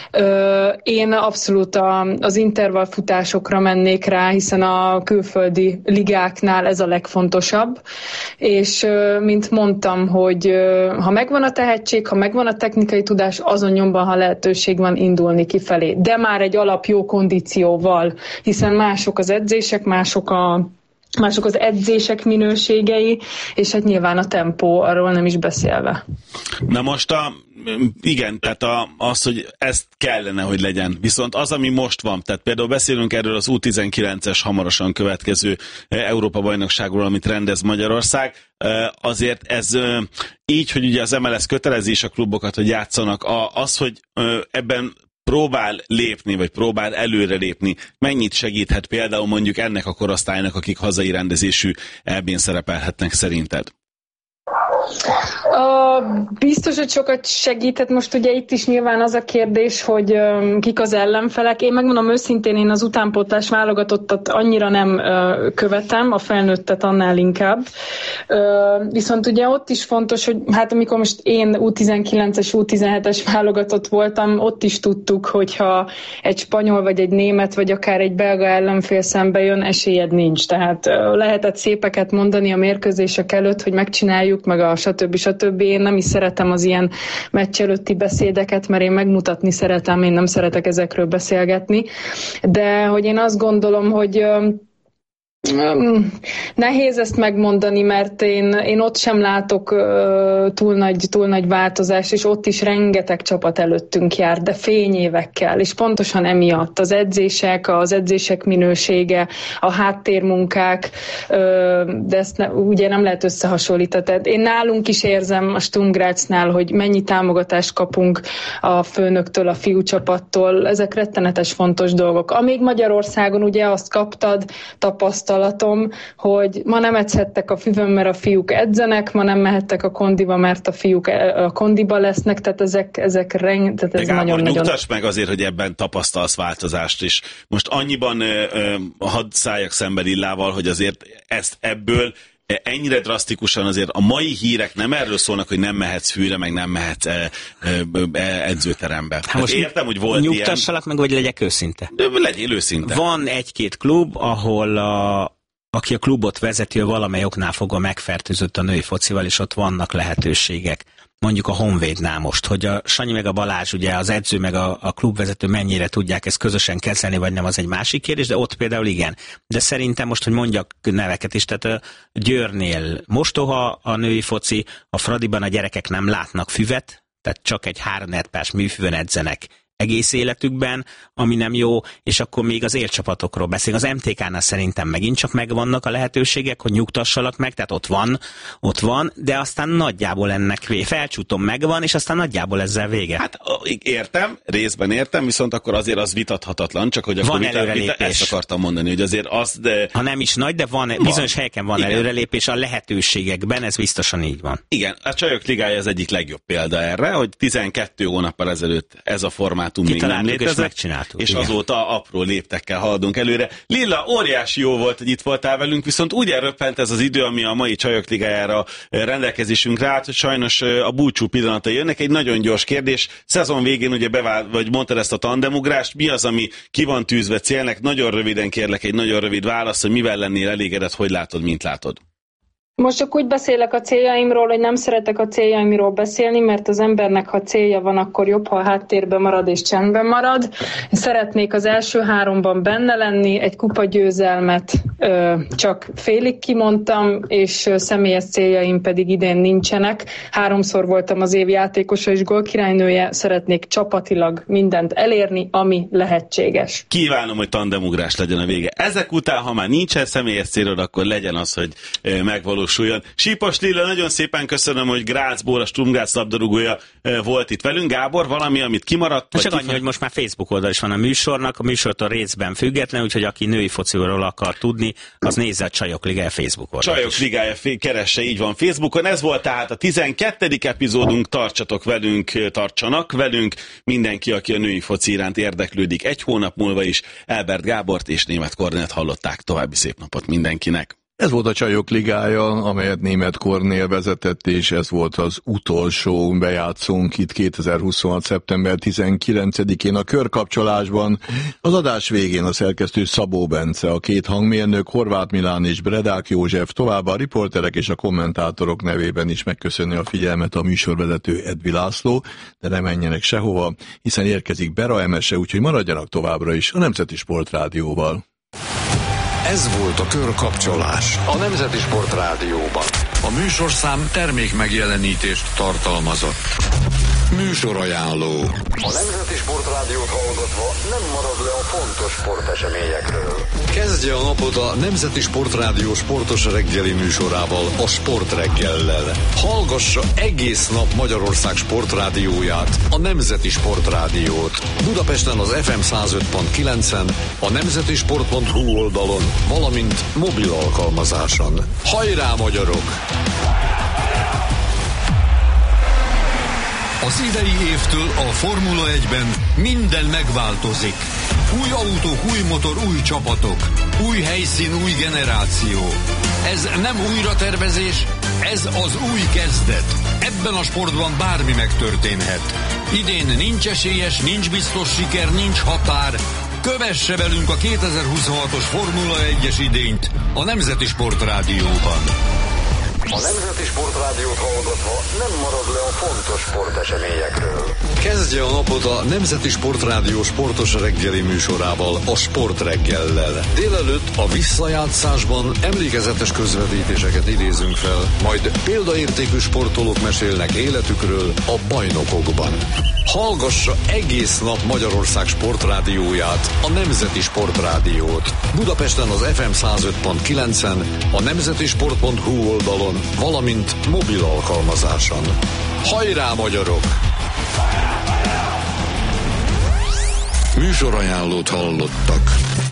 Én abszolút az intervallfutásokra mennék rá, hiszen a külföldi ligáknál ez a legfontosabb. És mint mondtam, hogy ha megvan a tehetség, ha megvan a technikai tudás, azon nyomban, ha lehetőség van, indulni kifelé. De már egy alap jó kondícióval, hiszen mások az edzések, mások az edzések minőségei, és hát nyilván a tempó, arról nem is beszélve. Na most igen, tehát az, hogy ezt kellene, hogy legyen. Viszont az, ami most van, tehát például beszélünk erről az U19-es hamarosan következő Európa-bajnokságról, amit rendez Magyarország, azért ez így, hogy ugye az MLS kötelezi is a klubokat, hogy játszanak, az, hogy ebben próbál lépni, vagy próbál előre lépni, mennyit segíthet például mondjuk ennek a korosztálynak, akik hazai rendezésű EB-n szerepelhetnek szerinted? Biztos, hogy sokat segített. Most ugye itt is nyilván az a kérdés, hogy kik az ellenfelek. Én megmondom őszintén, én az utánpótlás válogatottat annyira nem követem, a felnőttet annál inkább. Viszont ugye ott is fontos, hogy hát amikor most én U19-es, U17-es válogatott voltam, ott is tudtuk, hogyha egy spanyol, vagy egy német, vagy akár egy belga ellenfél szembe jön, esélyed nincs. Tehát lehetett szépeket mondani a mérkőzések előtt, hogy megcsináljuk, meg a stb. Én nem is szeretem az ilyen meccs előtti beszédeket, mert én megmutatni szeretem, én nem szeretek ezekről beszélgetni. De hogy én azt gondolom, hogy nehéz ezt megmondani, mert én ott sem látok túl nagy változást, és ott is rengeteg csapat előttünk jár, de fényévekkel, és pontosan emiatt az edzések minősége, a háttérmunkák, de ezt ugye nem lehet összehasonlítani. Tehát én nálunk is érzem a Sturm Graznál, hogy mennyi támogatást kapunk a főnöktől, a fiúcsapattól, ezek rettenetes fontos dolgok. Amíg Magyarországon ugye azt kaptad, tapasztalatom, hogy ma nem edzhettek a füvön, mert a fiúk edzenek, ma nem mehettek a kondiba, mert a fiúk a kondiba lesznek, tehát ezek tehát ez nagyon-nagyon... Nyugtass meg azért, hogy ebben tapasztalsz változást is. Most annyiban hadd szálljak szembe Lillával, hogy azért ebből ennyire drasztikusan azért a mai hírek nem erről szólnak, hogy nem mehetsz fűre, meg nem mehetsz edzőterembe. Hát most értem, hogy volt ilyen. Nyugtassalak meg, vagy legyek őszinte? Legyél őszinte. Van egy-két klub, ahol aki a klubot vezeti, valamely oknál fogva megfertőzött a női focival, és ott vannak lehetőségek. Mondjuk a Honvédnál most, hogy a Sanyi meg a Balázs, ugye az edző meg a klubvezető mennyire tudják ezt közösen kezelni, vagy nem, az egy másik kérdés, de ott például igen. De szerintem most, hogy mondjak neveket is, tehát a Győrnél mostoha a női foci, a Fradiban a gyerekek nem látnak füvet, tehát csak egy 3 perc műfüvön edzenek egész életükben, ami nem jó, és akkor még az élcsapatokról beszélünk. Az MTK-nál szerintem megint csak megvannak a lehetőségek, hogy nyugtassalak meg, tehát ott van, de aztán nagyjából ennek felcsúton megvan, és aztán nagyjából ezzel vége. Hát részben értem, viszont akkor azért az vitathatatlan, csak hogy akkor ezt akartam mondani, hogy azért az... De... Ha nem is nagy, de van. Bizonyos helyeken van előrelépés, a lehetőségekben ez biztosan így van. Igen, a Csajok Ligája az egyik legjobb példa erre, hogy 12 hónappal ezelőtt ez a formátum még nem létezett, és azóta apró léptekkel haladunk előre. Lilla, óriási jó volt, hogy itt voltál velünk, viszont úgy elröppent ez az idő, ami a mai Csajok Ligájára rendelkezésünkre állt, hogy sajnos a búcsú pillanatai jönnek. Egy nagyon gyors kérdés. Szezon végén ugye vagy mondtad ezt a tandemugrást, mi az, ami ki van tűzve célnek? Nagyon röviden kérlek egy nagyon rövid válasz, hogy mivel lennél elégedett, hogy látod, mint látod. Most csak úgy beszélek a céljaimról, hogy nem szeretek a céljaimról beszélni, mert az embernek, ha célja van, akkor jobb, ha a háttérben marad és csendben marad. Én szeretnék az első 3-ban benne lenni, egy kupagyőzelmet csak félig kimondtam, és személyes céljaim pedig idén nincsenek. 3-szor voltam az év játékosa és gólkirálynője, szeretnék csapatilag mindent elérni, ami lehetséges. Kívánom, hogy tandemugrás legyen a vége. Ezek után, ha már nincsen személyes célod, akkor legyen az, hogy megvalósuljon. Sípos Lilla, nagyon szépen köszönöm, hogy Grácsból a Sturm Graz labdarúgója volt itt velünk. Gábor, valami, amit kimaradt? Csak annyi, hogy most már Facebook oldal is van a műsornak, a műsortól részben független, úgyhogy aki női fociról akar tudni, az nézze a Csajok Ligája Facebook oldalt. Csajok Ligája keresse, így van Facebookon. Ez volt tehát a 12. epizódunk, tartsanak velünk mindenki, aki a női foci iránt érdeklődik. Egy hónap múlva is Elbert Gábort és Németh Kornélt hallották. További szép napot mindenkinek! Ez volt a Csajok Ligája, amelyet Németh Kornél vezetett, és ez volt az utolsó bejátszónk itt 2026. szeptember 19-én a körkapcsolásban. Az adás végén a szerkesztő Szabó Bence, a 2 hangmérnök Horváth Milán és Bredák József, továbbá a riporterek és a kommentátorok nevében is megköszönni a figyelmet a műsorvezető Edvi László, de ne menjenek sehova, hiszen érkezik Bera Emese, úgyhogy maradjanak továbbra is a Nemzeti Sportrádióval. Ez volt a Körkapcsolás a Nemzeti Sport Rádióban. A műsorszám termék megjelenítést tartalmazott. Műsorajánló. A Nemzeti Sport Rádiót hallgatva nem marad le a fontos sporteseményekről. Kezdje a napot a Nemzeti Sport Rádió sportos reggeli műsorával, a Sport reggellel. Hallgassa egész nap Magyarország sportrádióját, a Nemzeti Sport Rádiót. Budapesten az FM 105.9-en, a nemzetisport.hu oldalon, valamint mobil alkalmazáson. Hajrá, magyarok! Az idei évtől a Formula 1-ben minden megváltozik. Új autók, új motor, új csapatok. Új helyszín, új generáció. Ez nem újratervezés, ez az új kezdet. Ebben a sportban bármi megtörténhet. Idén nincs esélyes, nincs biztos siker, nincs határ. Kövesse velünk a 2026-os Formula 1-es idényt a Nemzeti Sport Rádióban. A Nemzeti Sport Rádiót hallgatva nem marad le a fontos sporteseményekről. Kezdje a napot a Nemzeti Sport Rádió sportos reggeli műsorával, a Sport reggellel. Délelőtt a visszajátszásban emlékezetes közvetítéseket idézünk fel, majd példaértékű sportolók mesélnek életükről a bajnokokban. Hallgassa egész nap Magyarország sportrádióját, a Nemzeti Sport Rádiót. Budapesten az FM 105.9-en, a nemzetisport.hu oldalon, valamint mobil alkalmazáson. Hajrá, magyarok! Műsorajánlót hallottak.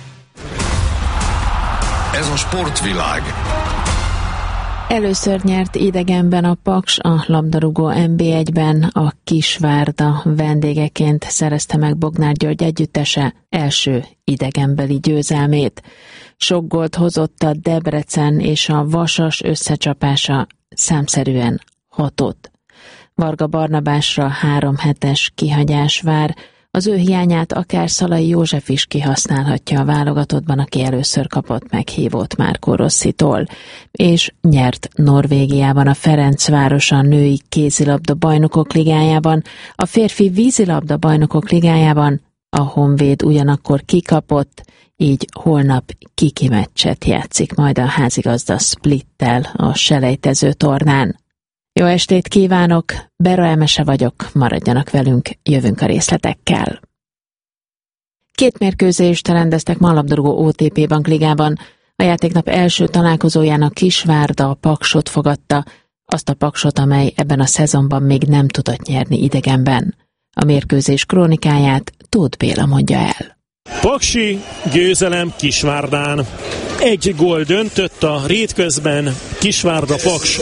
Ez a sportvilág. Először nyert idegenben a Paks a labdarúgó NB1-ben, a Kisvárda vendégeként szerezte meg Bognár György együttese első idegenbeli győzelmét. Sok gólt hozott a Debrecen és a Vasas összecsapása, számszerűen 6-ot. Varga Barnabásra 3-7-es kihagyás vár, az ő hiányát akár Szalai József is kihasználhatja a válogatottban, aki először kapott meghívót Márkó Rosszitól, és nyert Norvégiában a Ferencváros a női kézilabda bajnokok ligájában, a férfi vízilabda bajnokok ligájában a Honvéd ugyanakkor kikapott, így holnap kiki meccset játszik majd a házigazda Splittel a selejtező tornán. Jó estét kívánok, Bera Emese vagyok, maradjanak velünk, jövünk a részletekkel. 2 mérkőzést rendeztek ma a labdarúgó OTP Bankligában. A játéknap első találkozóján a Kisvárda a Paksot fogadta, azt a Paksot, amely ebben a szezonban még nem tudott nyerni idegenben. A mérkőzés krónikáját Tóth Béla mondja el. Paksi győzelem Kisvárdán. 1 gól döntött a rétközben, Kisvárda Paks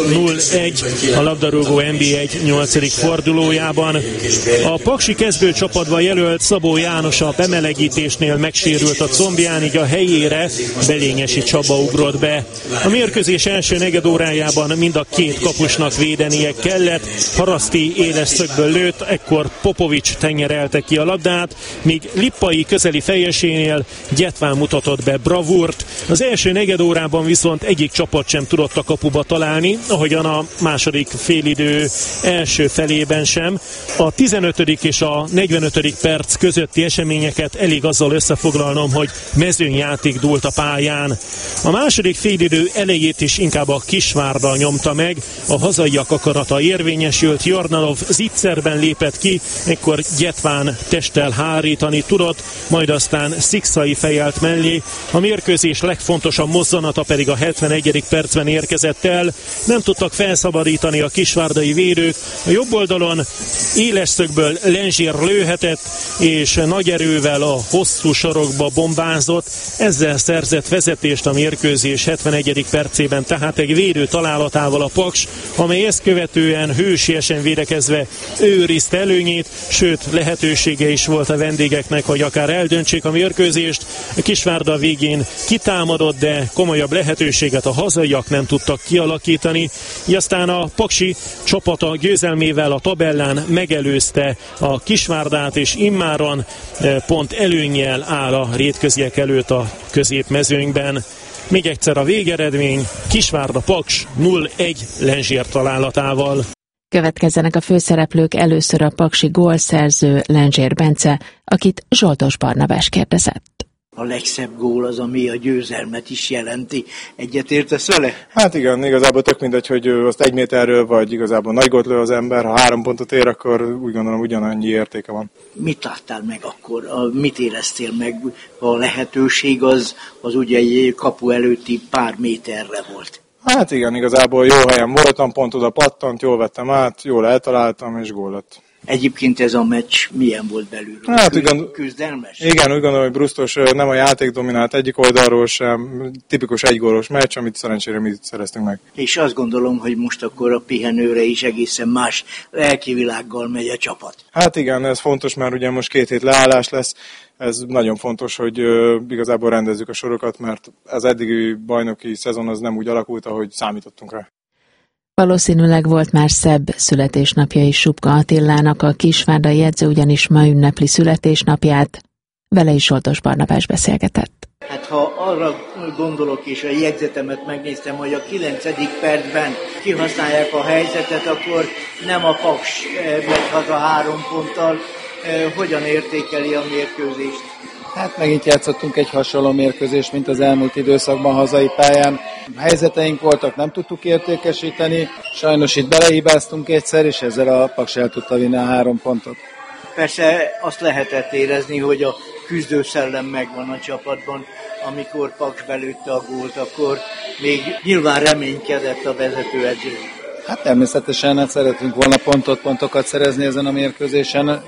0-1 a labdarúgó NB1 8. fordulójában. A paksi kezdőcsapatban jelölt Szabó János a bemelegítésnél megsérült a combján, így a helyére Belényesi Csaba ugrott be. A mérkőzés első negyedórájában mind a 2 kapusnak védenie kellett, Haraszti éles szögből lőtt, ekkor Popovics tenyerelte ki a labdát, míg Lippai közeli fejesénél Gyetván mutatott be bravúrt. Az első negyedórában viszont egyik csapat sem tudott a kapuba találni, ahogyan a második félidő első felében sem. A 15. és a 45. perc közötti eseményeket elég azzal összefoglalnom, hogy mezőnyjáték dúlt a pályán. A második félidő elejét is inkább a Kisvárda nyomta meg, a hazaiak akarata érvényesült, Jornalov zicserben lépett ki, ekkor Gyetván testtel hárítani tudott, majd aztán Szikszai fejelt mellé. A mérkőzés legfontosabb mozzanata pedig a 71. percben érkezett el. Nem tudtak felszabadítani a kisvárdai védők. A jobb oldalon éles szögből Lenzsér lőhetett, és nagy erővel a hosszú sarokba bombázott. Ezzel szerzett vezetést a mérkőzés 71. percében, tehát egy védő találatával a Paks, amely ezt követően hősiesen védekezve őrizte előnyét, sőt lehetősége is volt a vendégeknek, hogy akár eldöntsék a mérkőzést. A Kisvárda végén kitámadott, de komolyabb lehetőséget a hazaiak nem tudtak kialakítani. Így aztán a paksi csapata győzelmével a tabellán megelőzte a Kisvárdát, és immáron pont előnnyel áll a rétköziek előtt a középmezőnyben. Még egyszer a végeredmény, Kisvárda Paks 0-1 Lenzsér találatával. Következzenek a főszereplők, először a paksi gólszerző Lenzsér Bence, akit Zsoltos Barnabás kérdezett. A legszebb gól az, ami a győzelmet is jelenti. Egyetértesz vele? Hát igen, igazából tök mindegy, hogy azt 1 méterről vagy igazából nagy gólt lő az ember, ha 3 pontot ér, akkor úgy gondolom ugyanannyi értéke van. Mit láttál meg akkor? Mit éreztél meg? A lehetőség az ugye egy kapu előtti pár méterre volt. Hát igen, igazából jó helyen voltam, pont oda pattant, jól vettem át, jól eltaláltam, és gól lett. Egyébként ez a meccs milyen volt belül? Hát küzdelmes? Igen, úgy gondolom, hogy Brusztos nem a játék dominált egyik oldalról sem, tipikus egygólos meccs, amit szerencsére mi szereztünk meg. És azt gondolom, hogy most akkor a pihenőre is egészen más lelkivilággal megy a csapat. Hát igen, ez fontos, mert ugye most 2 hét leállás lesz, ez nagyon fontos, hogy igazából rendezzük a sorokat, mert az eddigi bajnoki szezon az nem úgy alakult, ahogy számítottunk rá. Valószínűleg volt már szebb születésnapja is Supka Attilának, a kisvárdai edző ugyanis ma ünnepli születésnapját. Vele is Zsoltos Barnabás beszélgetett. Hát ha arra gondolok, és a jegyzetemet megnéztem, hogy a 9. percben kihasználják a helyzetet, akkor nem a Paks megy haza 3 ponttal. Hogyan értékeli a mérkőzést? Hát megint játszottunk egy hasonló mérkőzést, mint az elmúlt időszakban hazai pályán. Helyzeteink voltak, nem tudtuk értékesíteni, sajnos itt belehibáztunk egyszer, és ezzel a Paks el tudta vinni a 3 pontot. Persze azt lehetett érezni, hogy a küzdőszellem megvan a csapatban. Amikor Paks belőtte a gólt, akkor még nyilván reménykedett a vezetőedző. Hát természetesen szeretünk volna pontokat szerezni ezen a mérkőzésen.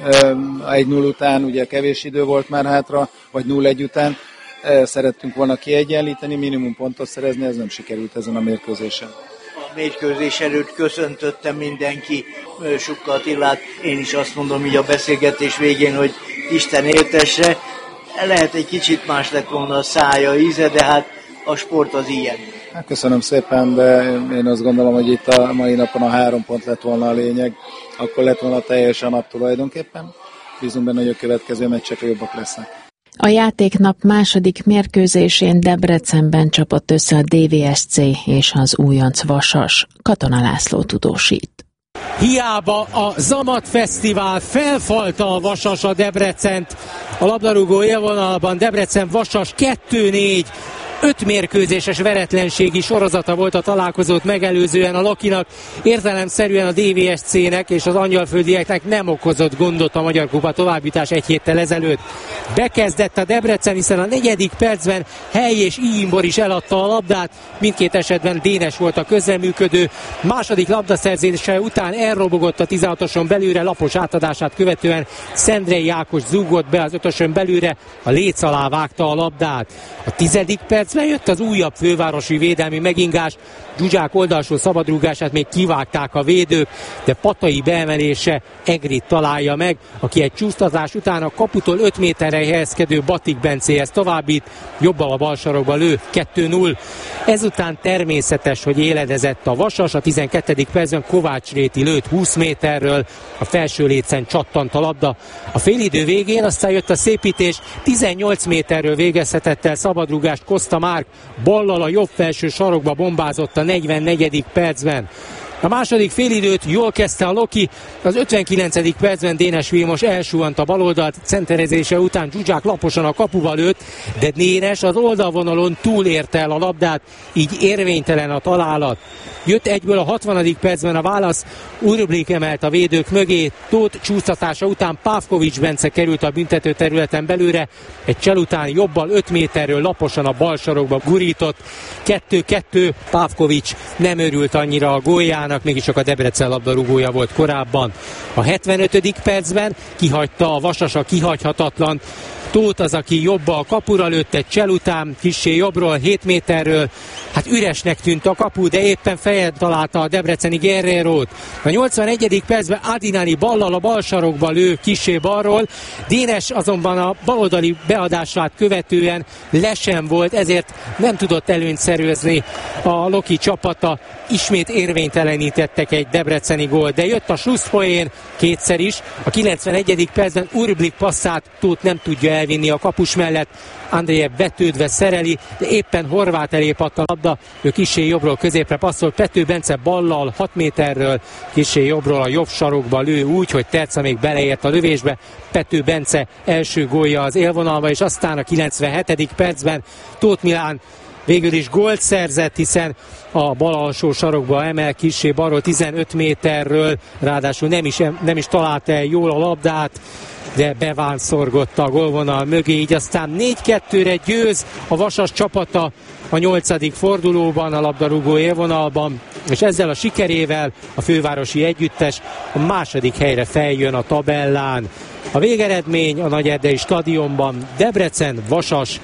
1-0 után ugye kevés idő volt már hátra, vagy 0-1 után. Szerettünk volna kiegyenlíteni, minimum pontot szerezni, ez nem sikerült ezen a mérkőzésen. A mérkőzés előtt köszöntötte mindenki Supka Attilát. Én is azt mondom így a beszélgetés végén, hogy Isten éltesse. Lehet egy kicsit más lett volna a szája, íze, de hát a sport az ilyen. Hát köszönöm szépen, de én azt gondolom, hogy itt a mai napon a 3 pont lett volna a lényeg. Akkor lett volna teljesen nap tulajdonképpen. Bízunk benne, hogy a következő meccsek jobbak lesznek. A játéknap második mérkőzésén Debrecenben csapott össze a DVSC és az újonc Vasas. Katona László tudósít. Hiába a Zamat Fesztivál felfalta a Vasas a Debrecent. A labdarúgó élvonalban Debrecen Vasas 2-4. 5 mérkőzéses veretlenségi sorozata volt a találkozót megelőzően a Lokinak. Értelemszerűen a DVSC-nek és az angyalföldieknek nem okozott gondot a Magyar Kupa továbbjutás egy héttel ezelőtt. Bekezdett a Debrecen, hiszen a 4. percben Hely és Iimbor is eladta a labdát. Mindkét esetben Dénes volt a közreműködő. Második labdaszerzése után elrobogott a 16-oson belőle, lapos átadását követően Szendrei Ákos zúgott be az 5-ösön belőle, a léc alá vágta a labdát. A 10. percben jött az újabb fővárosi védelmi megingás. Zsuzsák oldalsó szabadrúgását még kivágták a védők, de Patai beemelése Egrit találja meg, aki egy csúsztatás után a kaputól 5 méterre helyezkedő Batik Bencéhez továbbít, jobbal a bal sarokba lő, 2-0. Ezután természetes, hogy éledezett a Vasas, a 12. percben Kovács Réti lőtt 20 méterről, a felső lécen csattant a labda. A félidő végén aztán jött a szépítés, 18 méterről végezhetett el szabadrúgást Koszta Márk, ballal a jobb felső sarokba bombázott a 44. percben. A második félidőt jól kezdte a Loki, az 59. percben Dénes Vilmos elsuhant a baloldalt, centerezése után Zsuzsák laposan a kapuba lőtt, de Dénes az oldalvonalon túlérte el a labdát, így érvénytelen a találat. Jött egyből a 60. percben a válasz, Urblik emelt a védők mögé, Tóth csúsztatása után Pávkovics Bence került a büntető területen belőle, egy csel után jobbal 5 méterről laposan a bal sarokba gurított, 2-2, Pávkovics nem örült annyira a góljának, mégis csak a Debrecen labdarúgója volt korábban. A 75. percben kihagyta a Vasas a kihagyhatatlan, Tóth az, aki jobba a kapura lőtt egy csel után, kissé jobbról, 7 méterről. Hát üresnek tűnt a kapu, de éppen fejed találta a debreceni Guerrerót. A 81. percben Adinani ballal a bal sarokba lő kissé balról. Dénes azonban a baloldali beadását követően lesen volt, ezért nem tudott előnyt szerezni a Loki csapata. Ismét érvénytelenítettek egy debreceni gól, de jött a slusszpoén kétszer is. A 91. percben Urblik passzát Tóth nem tudja elvinni a kapus mellett. Andrejev vetődve szereli, de éppen Horváth elé padt a labda, ő kissé jobbról középre passzol, Pető Bence ballal 6 méterről, kissé jobbról a jobb sarokba lő úgy, hogy Terca még beleért a lövésbe. Pető Bence első gólja az élvonalba, és aztán a 97. percben Tóth Milán végül is gólt szerzett, hiszen a bal alsó sarokba emel kissé balról 15 méterről, ráadásul nem is találta el jól a labdát, de bevánszorgott a gólvonal mögé, így aztán 4-2-re győz a Vasas csapata a 8. fordulóban, a labdarúgó élvonalban, és ezzel a sikerével a fővárosi együttes a második helyre feljön a tabellán. A végeredmény a Nagyerdei stadionban Debrecen Vasas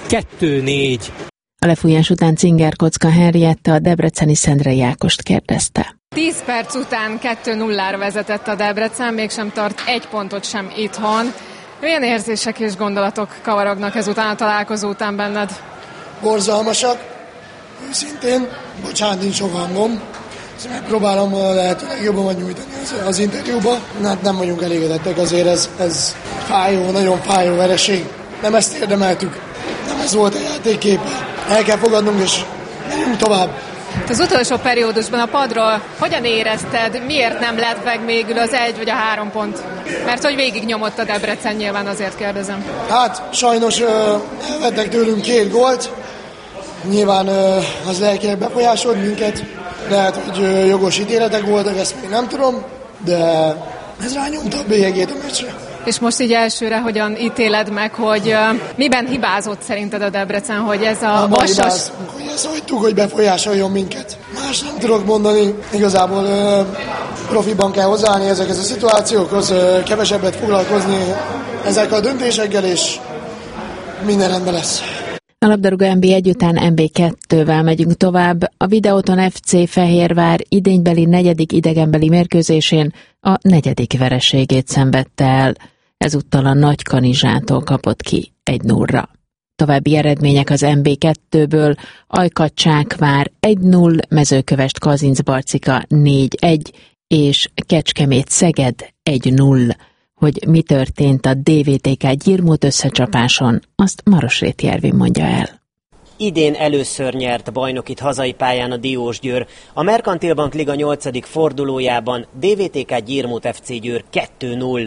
2-4. A lefújás után Cinger Kocka Henriette a debreceni Szendrei Ákost kérdezte. 10 perc után 2-0-ra vezetett a Debrecen, mégsem tart egy pontot sem itthon. Milyen érzések és gondolatok kavarognak ezután a találkozó után benned? Borzalmasak, őszintén, bocsánat, nincs sok hangom. Megpróbálom lehetőleg jobban nyújtani az interjúba. Hát nem vagyunk elégedettek, azért ez fájó, nagyon fájó vereség. Nem ezt érdemeltük, nem ez volt a játékkép. El kell fogadnunk, és megyünk tovább. Az utolsó periódusban a padról hogyan érezted, miért nem lett meg végül az 1 vagy a 3 pont? Mert hogy végig nyomott a Debrecen, nyilván azért kérdezem. Hát sajnos elvettek tőlünk 2 gólt. Nyilván az lelkileg befolyásolt minket. Lehet, hogy jogos ítéletek voltak, ezt még nem tudom, de ez rányomta a bélyegét a meccsre. És most így elsőre hogyan ítéled meg, hogy miben hibázott szerinted a Debrecen, hogy ez a Vasas... Hogy ezt hagytuk, hogy befolyásoljon minket. Más nem tudok mondani, igazából profiban kell hozzáállni ezekhez a szituációkhoz, kevesebbet foglalkozni ezekkel a döntésekkel, és minden rendben lesz. A labdarúgó NB1 után NB2-vel megyünk tovább. A Videoton FC Fehérvár idénybeli 4. idegenbeli mérkőzésén a 4. vereségét szenvedte el. Ezúttal a Nagykanizsától kapott ki 1-0-ra. További eredmények az NB2-ből: Ajkad-Csákvár 1-0, Mezőkövesd Kazincbarcika 4-1 és Kecskemét-Szeged 1-0. Hogy mi történt a DVTK Gyirmót összecsapáson, azt Marosréti Ervin mondja el. Idén először nyert bajnokit hazai pályán a Diósgyőr. A Merkantil Bank Liga 8. fordulójában DVTK Gyirmót FC Győr 2-0.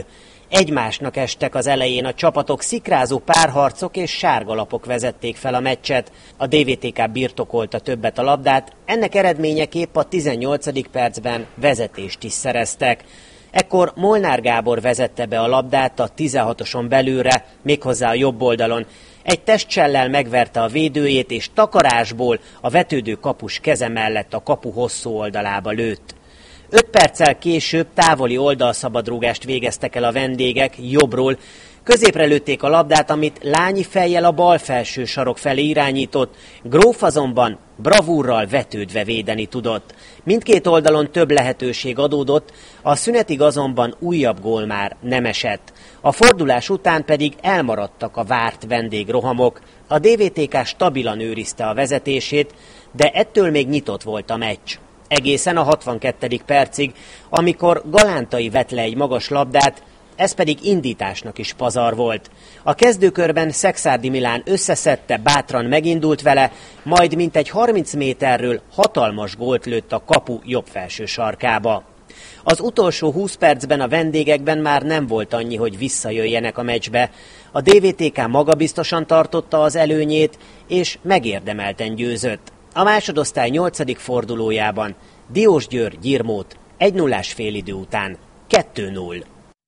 Egymásnak estek az elején a csapatok, szikrázó párharcok és sárgalapok vezették fel a meccset. A DVTK birtokolta többet a labdát, ennek eredményeképp a 18. percben vezetést is szereztek. Ekkor Molnár Gábor vezette be a labdát a 16-oson belülre, méghozzá a jobb oldalon. Egy testcsellel megverte a védőjét, és takarásból a vetődő kapus keze mellett a kapu hosszú oldalába lőtt. 5 perccel később távoli oldalszabadrúgást végeztek el a vendégek jobbról. Középre lőtték a labdát, amit Lányi fejjel a bal felső sarok felé irányított. Gróf azonban bravúrral vetődve védeni tudott. Mindkét oldalon több lehetőség adódott, a szünetig azonban újabb gól már nem esett. A fordulás után pedig elmaradtak a várt vendégrohamok. A DVTK stabilan őrizte a vezetését, de ettől még nyitott volt a meccs. Egészen a 62. percig, amikor Galántai vett le egy magas labdát, ez pedig indításnak is pazar volt. A kezdőkörben Szekszárdi Milán összeszedte, bátran megindult vele, majd mintegy 30 méterről hatalmas gólt lőtt a kapu jobb felső sarkába. Az utolsó 20 percben a vendégekben már nem volt annyi, hogy visszajöjjenek a meccsbe. A DVTK magabiztosan tartotta az előnyét, és megérdemelten győzött. A másodosztály 8. fordulójában Diósgyőr Gyirmót 1-0-ás félidő után 2-0.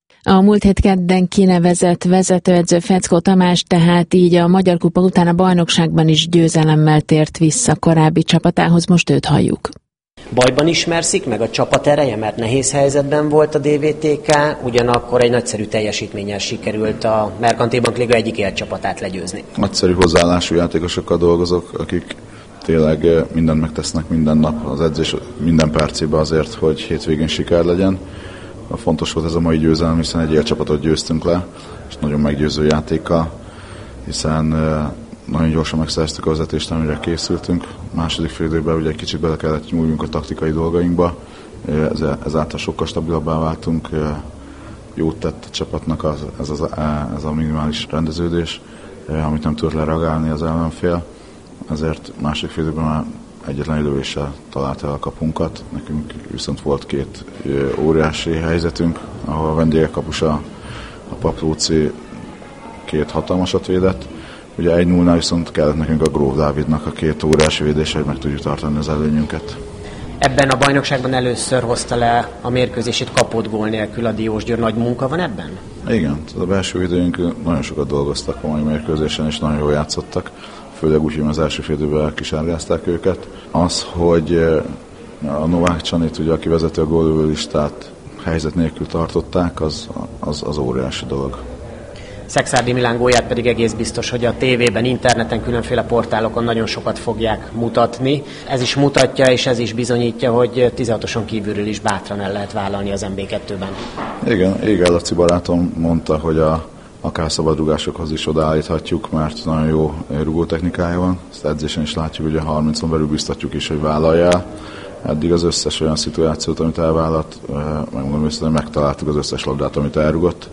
A múlt hét kedden kinevezett vezetőedző Feckó Tamás tehát így a Magyar Kupa után a bajnokságban is győzelemmel tért vissza korábbi csapatához, most őt halljuk. Bajban ismerszik meg a csapat ereje, mert nehéz helyzetben volt a DVTK, ugyanakkor egy nagyszerű teljesítménnyel sikerült a Merkantil Bank Liga egyik élcsapatát legyőzni. Nagyszerű hozzáállású játékosokkal dolgozok, akik tényleg mindent megtesznek minden nap az edzés minden percében azért, hogy hétvégén siker legyen. Fontos volt ez a mai győzelem, hiszen egy élcsapatot győztünk le, és nagyon meggyőző játékkal, hiszen nagyon gyorsan megszereztük a vezetést, amire készültünk. Második fél időben ugye egy kicsit bele kellett nyúljunk a taktikai dolgainkba, ezáltal sokkal stabilabbá váltunk. Jót tett a csapatnak ez a minimális rendeződés, amit nem tudott lereagálni az ellenfél. Ezért második fél időben már egyetlen lővéssel találta el a kapunkat. Nekünk viszont volt 2 óriási helyzetünk, ahol a vendégek kapusa, a Paplóci 2 hatalmasat védett. Ugye 1-0-nál viszont kellett nekünk a Gróf Dávidnak a 2 óriási védése, hogy meg tudjuk tartani az előnyünket. Ebben a bajnokságban először hozta le a mérkőzését kapott gól nélkül a Diósgyőr. Nagy munka van ebben? Igen, a belső védőink nagyon sokat dolgoztak a mai mérkőzésen, és nagyon jól játszottak. Főleg úgy, hogy az első fél időben elkisárgázták őket. Az, hogy a Novák Csanit, ugye, aki vezeti a gólövő listát, helyzet nélkül tartották, az óriási dolog. Szekszárdi Milán gólját pedig egész biztos, hogy a tévében, interneten, különféle portálokon nagyon sokat fogják mutatni. Ez is mutatja, és ez is bizonyítja, hogy 16-oson kívülről is bátran el lehet vállalni az MB2-ben. Igen, Éger Laci barátom mondta, hogy akár szabadrugásokhoz is odaállíthatjuk, mert nagyon jó rugótechnikája van. Ezt edzésen is látjuk, hogy a 30-on belül biztatjuk is, hogy vállalja. Eddig az összes olyan szituációt, amit elvállalt, megmondom őszintén, megtaláltuk az összes labdát, amit elrugott,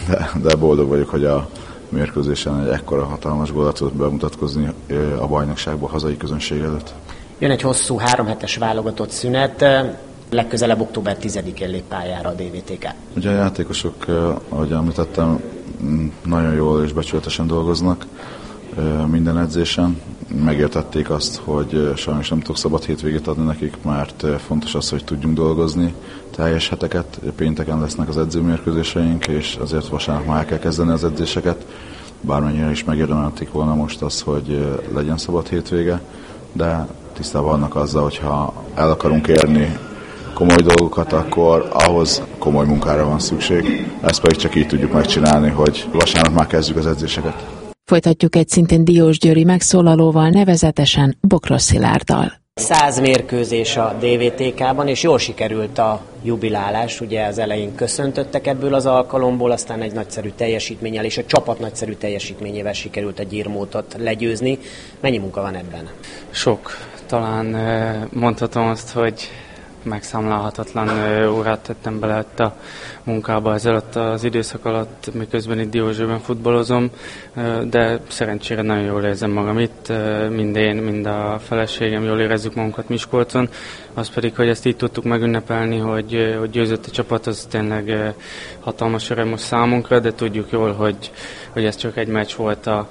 de boldog vagyok, hogy a mérkőzésen egy ekkora hatalmas gólat tudott bemutatkozni a bajnokságban hazai közönség előtt. Jön egy hosszú 3 hetes válogatott szünet, legközelebb október 10-én lép pályára a DVTK. Ugye a játékosok, ahogy említettem, nagyon jól és becsületesen dolgoznak minden edzésen. Megértették azt, hogy sajnos nem tudok szabad hétvégét adni nekik, mert fontos az, hogy tudjunk dolgozni teljes heteket. Pénteken lesznek az edzőmérkőzéseink, és azért vasárnap már el kell kezdeni az edzéseket. Bármennyire is megérdemelték volna most az, hogy legyen szabad hétvége, de tisztában vannak azzal, hogyha el akarunk érni komoly dolgokat, akkor ahhoz komoly munkára van szükség. Ezt pedig csak így tudjuk megcsinálni, hogy vasárnap már kezdjük az edzéseket. Folytatjuk egy szintén diósgyőri megszólalóval, nevezetesen Bokros Szilárddal. 100 mérkőzés a DVTK-ban, és jól sikerült a jubilálás. Ugye az elején köszöntöttek ebből az alkalomból, aztán egy nagyszerű teljesítménnyel, és a csapat nagyszerű teljesítményével sikerült a Gyirmótot legyőzni. Mennyi munka van ebben? Sok. Talán mondhatom azt, hogy megszámlálhatatlan órát tettem bele a munkába ez alatt az időszak alatt, miközben itt Diósgyőrben futballozom, de szerencsére nagyon jól érzem magam itt, mind én, mind a feleségem jól érezzük magunkat Miskolcon. Az pedig, hogy ezt így tudtuk megünnepelni, hogy győzött a csapat, az tényleg hatalmas öröm most számunkra, de tudjuk jól, hogy ez csak egy meccs volt a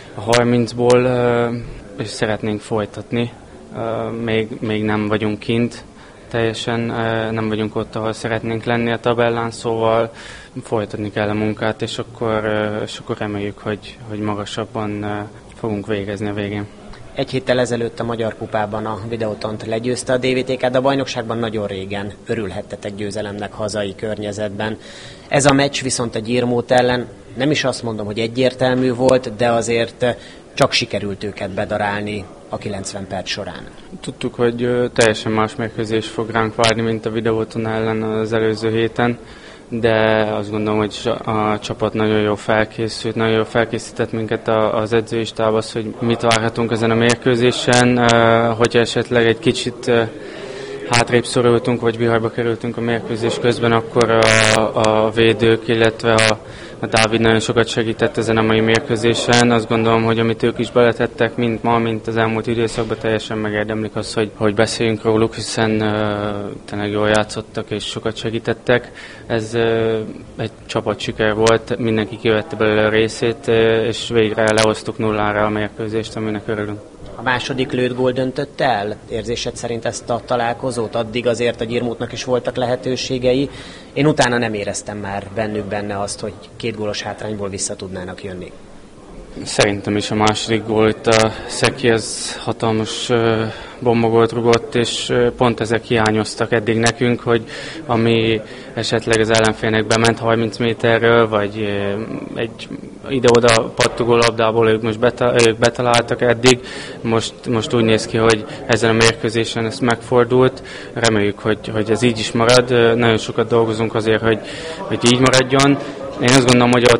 30-ból, és szeretnénk folytatni. Még nem vagyunk kint, teljesen nem vagyunk ott, ahol szeretnénk lenni a tabellán, szóval folytatni kell a munkát, és akkor reméljük, hogy magasabban fogunk végezni a végén. Egy héttel ezelőtt a Magyar Kupában a Videótont legyőzte a DVTK, de a bajnokságban nagyon régen örülhettetek győzelemnek hazai környezetben. Ez a meccs viszont a Gyirmót ellen nem is azt mondom, hogy egyértelmű volt, de azért csak sikerült őket bedarálni a 90 perc során. Tudtuk, hogy teljesen más mérkőzés fog ránk várni, mint a Videóton ellen az előző héten, de azt gondolom, hogy a csapat nagyon jól felkészült, nagyon jól felkészített minket az edzőistáb az, hogy mit várhatunk ezen a mérkőzésen, hogyha esetleg egy kicsit hátrébb szorultunk, vagy viharba kerültünk a mérkőzés közben, akkor a védők, illetve a Dávid nagyon sokat segített ezen a mai mérkőzésen. Azt gondolom, hogy amit ők is beletettek, mint ma, mint az elmúlt időszakban, teljesen megérdemlik azt, hogy beszéljünk róluk, hiszen tényleg jól játszottak és sokat segítettek. Ez egy csapatsiker volt, mindenki kivette belőle a részét, és végre lehoztuk 0-ra a mérkőzést, aminek örülünk. A második lőtt gól döntötte el érzésed szerint ezt a találkozót? Addig azért a Gyirmótnak is voltak lehetőségei. Én utána nem éreztem már benne azt, hogy 2 gólos hátrányból vissza tudnának jönni. Szerintem is a második gól, itt a Szeki, ez hatalmas bombagolt rugott, és pont ezek hiányoztak eddig nekünk, hogy ami esetleg az ellenfélnek bement 30 méterről, vagy egy ide-oda pattogó labdából ők betaláltak eddig. Most úgy néz ki, hogy ezen a mérkőzésen ez megfordult. Reméljük, hogy ez így is marad. Nagyon sokat dolgozunk azért, hogy így maradjon. Én azt gondolom, hogy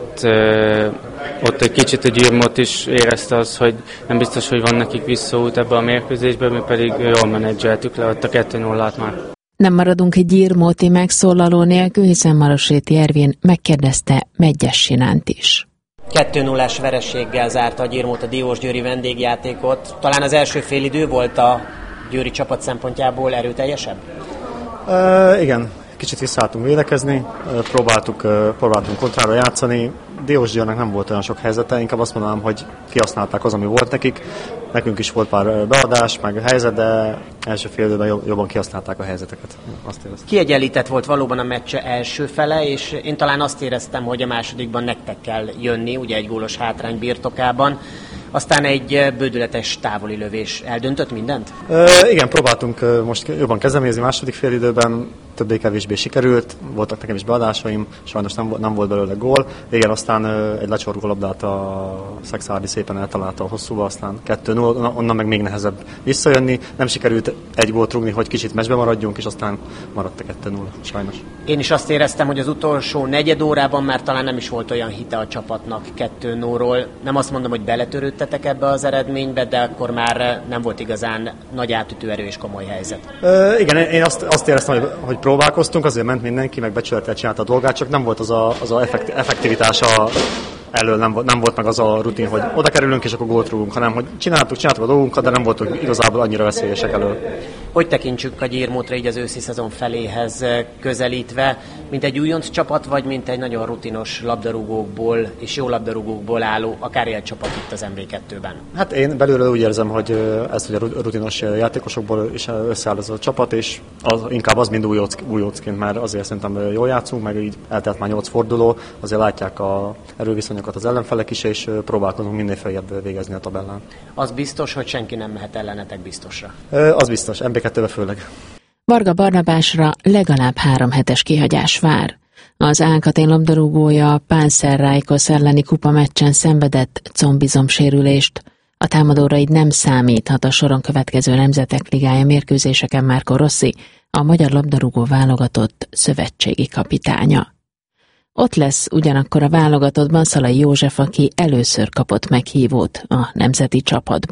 ott egy kicsit a Gyirmót is érezte az, hogy nem biztos, hogy van nekik visszaút ebbe a mérkőzésbe, mi pedig jól menedzseltük le ott a 2-0-át már. Nem maradunk egy gyirmóti megszólaló nélkül, hiszen Maroséti Ervin megkérdezte Medgyes Sinánt is. 2-0-ás vereséggel zárta a Gyirmót a diósgyőri vendégjátékot. Talán az első félidő volt a győri csapat szempontjából erőteljesebb? Igen, kicsit visszaálltunk védekezni, próbáltunk kontrára játszani. Diósgyőrnek nem volt olyan sok helyzete, inkább azt mondanám, hogy kihasználták az, ami volt nekik. Nekünk is volt pár beadás, meg helyzet, de első fél időben jobban kihasználták a helyzeteket. Kiegyenlített volt valóban a meccse első fele, és én talán azt éreztem, hogy a másodikban nektek kell jönni, ugye egy gólos hátrány birtokában. Aztán egy bődületes távoli lövés eldöntött mindent? Igen, próbáltunk most jobban kezdeményezni második fél időben, többé-kevésbé sikerült, voltak nekem is beadásaim, sajnos nem volt belőle gól. Igen, aztán egy lecsorgó labdát a Szexárdi szépen eltalálta a hosszúba, aztán 2-0, onnan meg még nehezebb visszajönni. Nem sikerült egy gólt rúgni, hogy kicsit meccsbe maradjunk, és aztán maradt a 2-0, sajnos. Én is azt éreztem, hogy az utolsó negyed órában már talán nem is volt olyan hite a csapatnak 2-0-ról. Nem azt mondom, hogy beletörődtetek ebbe az eredménybe, de akkor már nem volt igazán nagy átütő erő és komoly helyzet. Igen, én azt éreztem, hogy próbálkoztunk, azért ment mindenki, meg becsülettel csinálta a dolgát, csak nem volt az a effektivitása elől, nem volt meg az a rutin, hogy oda kerülünk és akkor gólt rúgunk, hanem hogy csináltuk a dolgunkat, de nem voltunk igazából annyira veszélyesek elől. Hogy tekintsük a Gyirmótra így az őszi szezon feléhez közelítve, mint egy újonc csapat, vagy mint egy nagyon rutinos labdarúgókból és jó labdarúgókból álló, akár élcsapat itt az MV2-ben? Hát én belülről úgy érzem, hogy ez hogy a rutinos játékosokból is összeáll ez a csapat, és inkább az mind újoncként, mert azért szerintem jól játszunk, meg így eltelt már 8 forduló, azért látják a erőviszonyokat az ellenfelek is, és próbálkozunk minél feljebb végezni a tabellán. Az biztos, hogy senki nem mehet ellenetek biztosra? Az biztos, MB2-be főleg. Varga Barnabásra legalább 3 hetes kihagyás vár. Az Alcatel labdarúgója Pánzer Rájkosz elleni kupameccsen szenvedett combizomsérülést. A támadóra így nem számíthat a soron következő Nemzetek Ligája mérkőzéseken Marco Rossi, a magyar labdarúgó válogatott szövetségi kapitánya. Ott lesz ugyanakkor a válogatottban Szalai József, aki először kapott meghívót a nemzeti csapatba.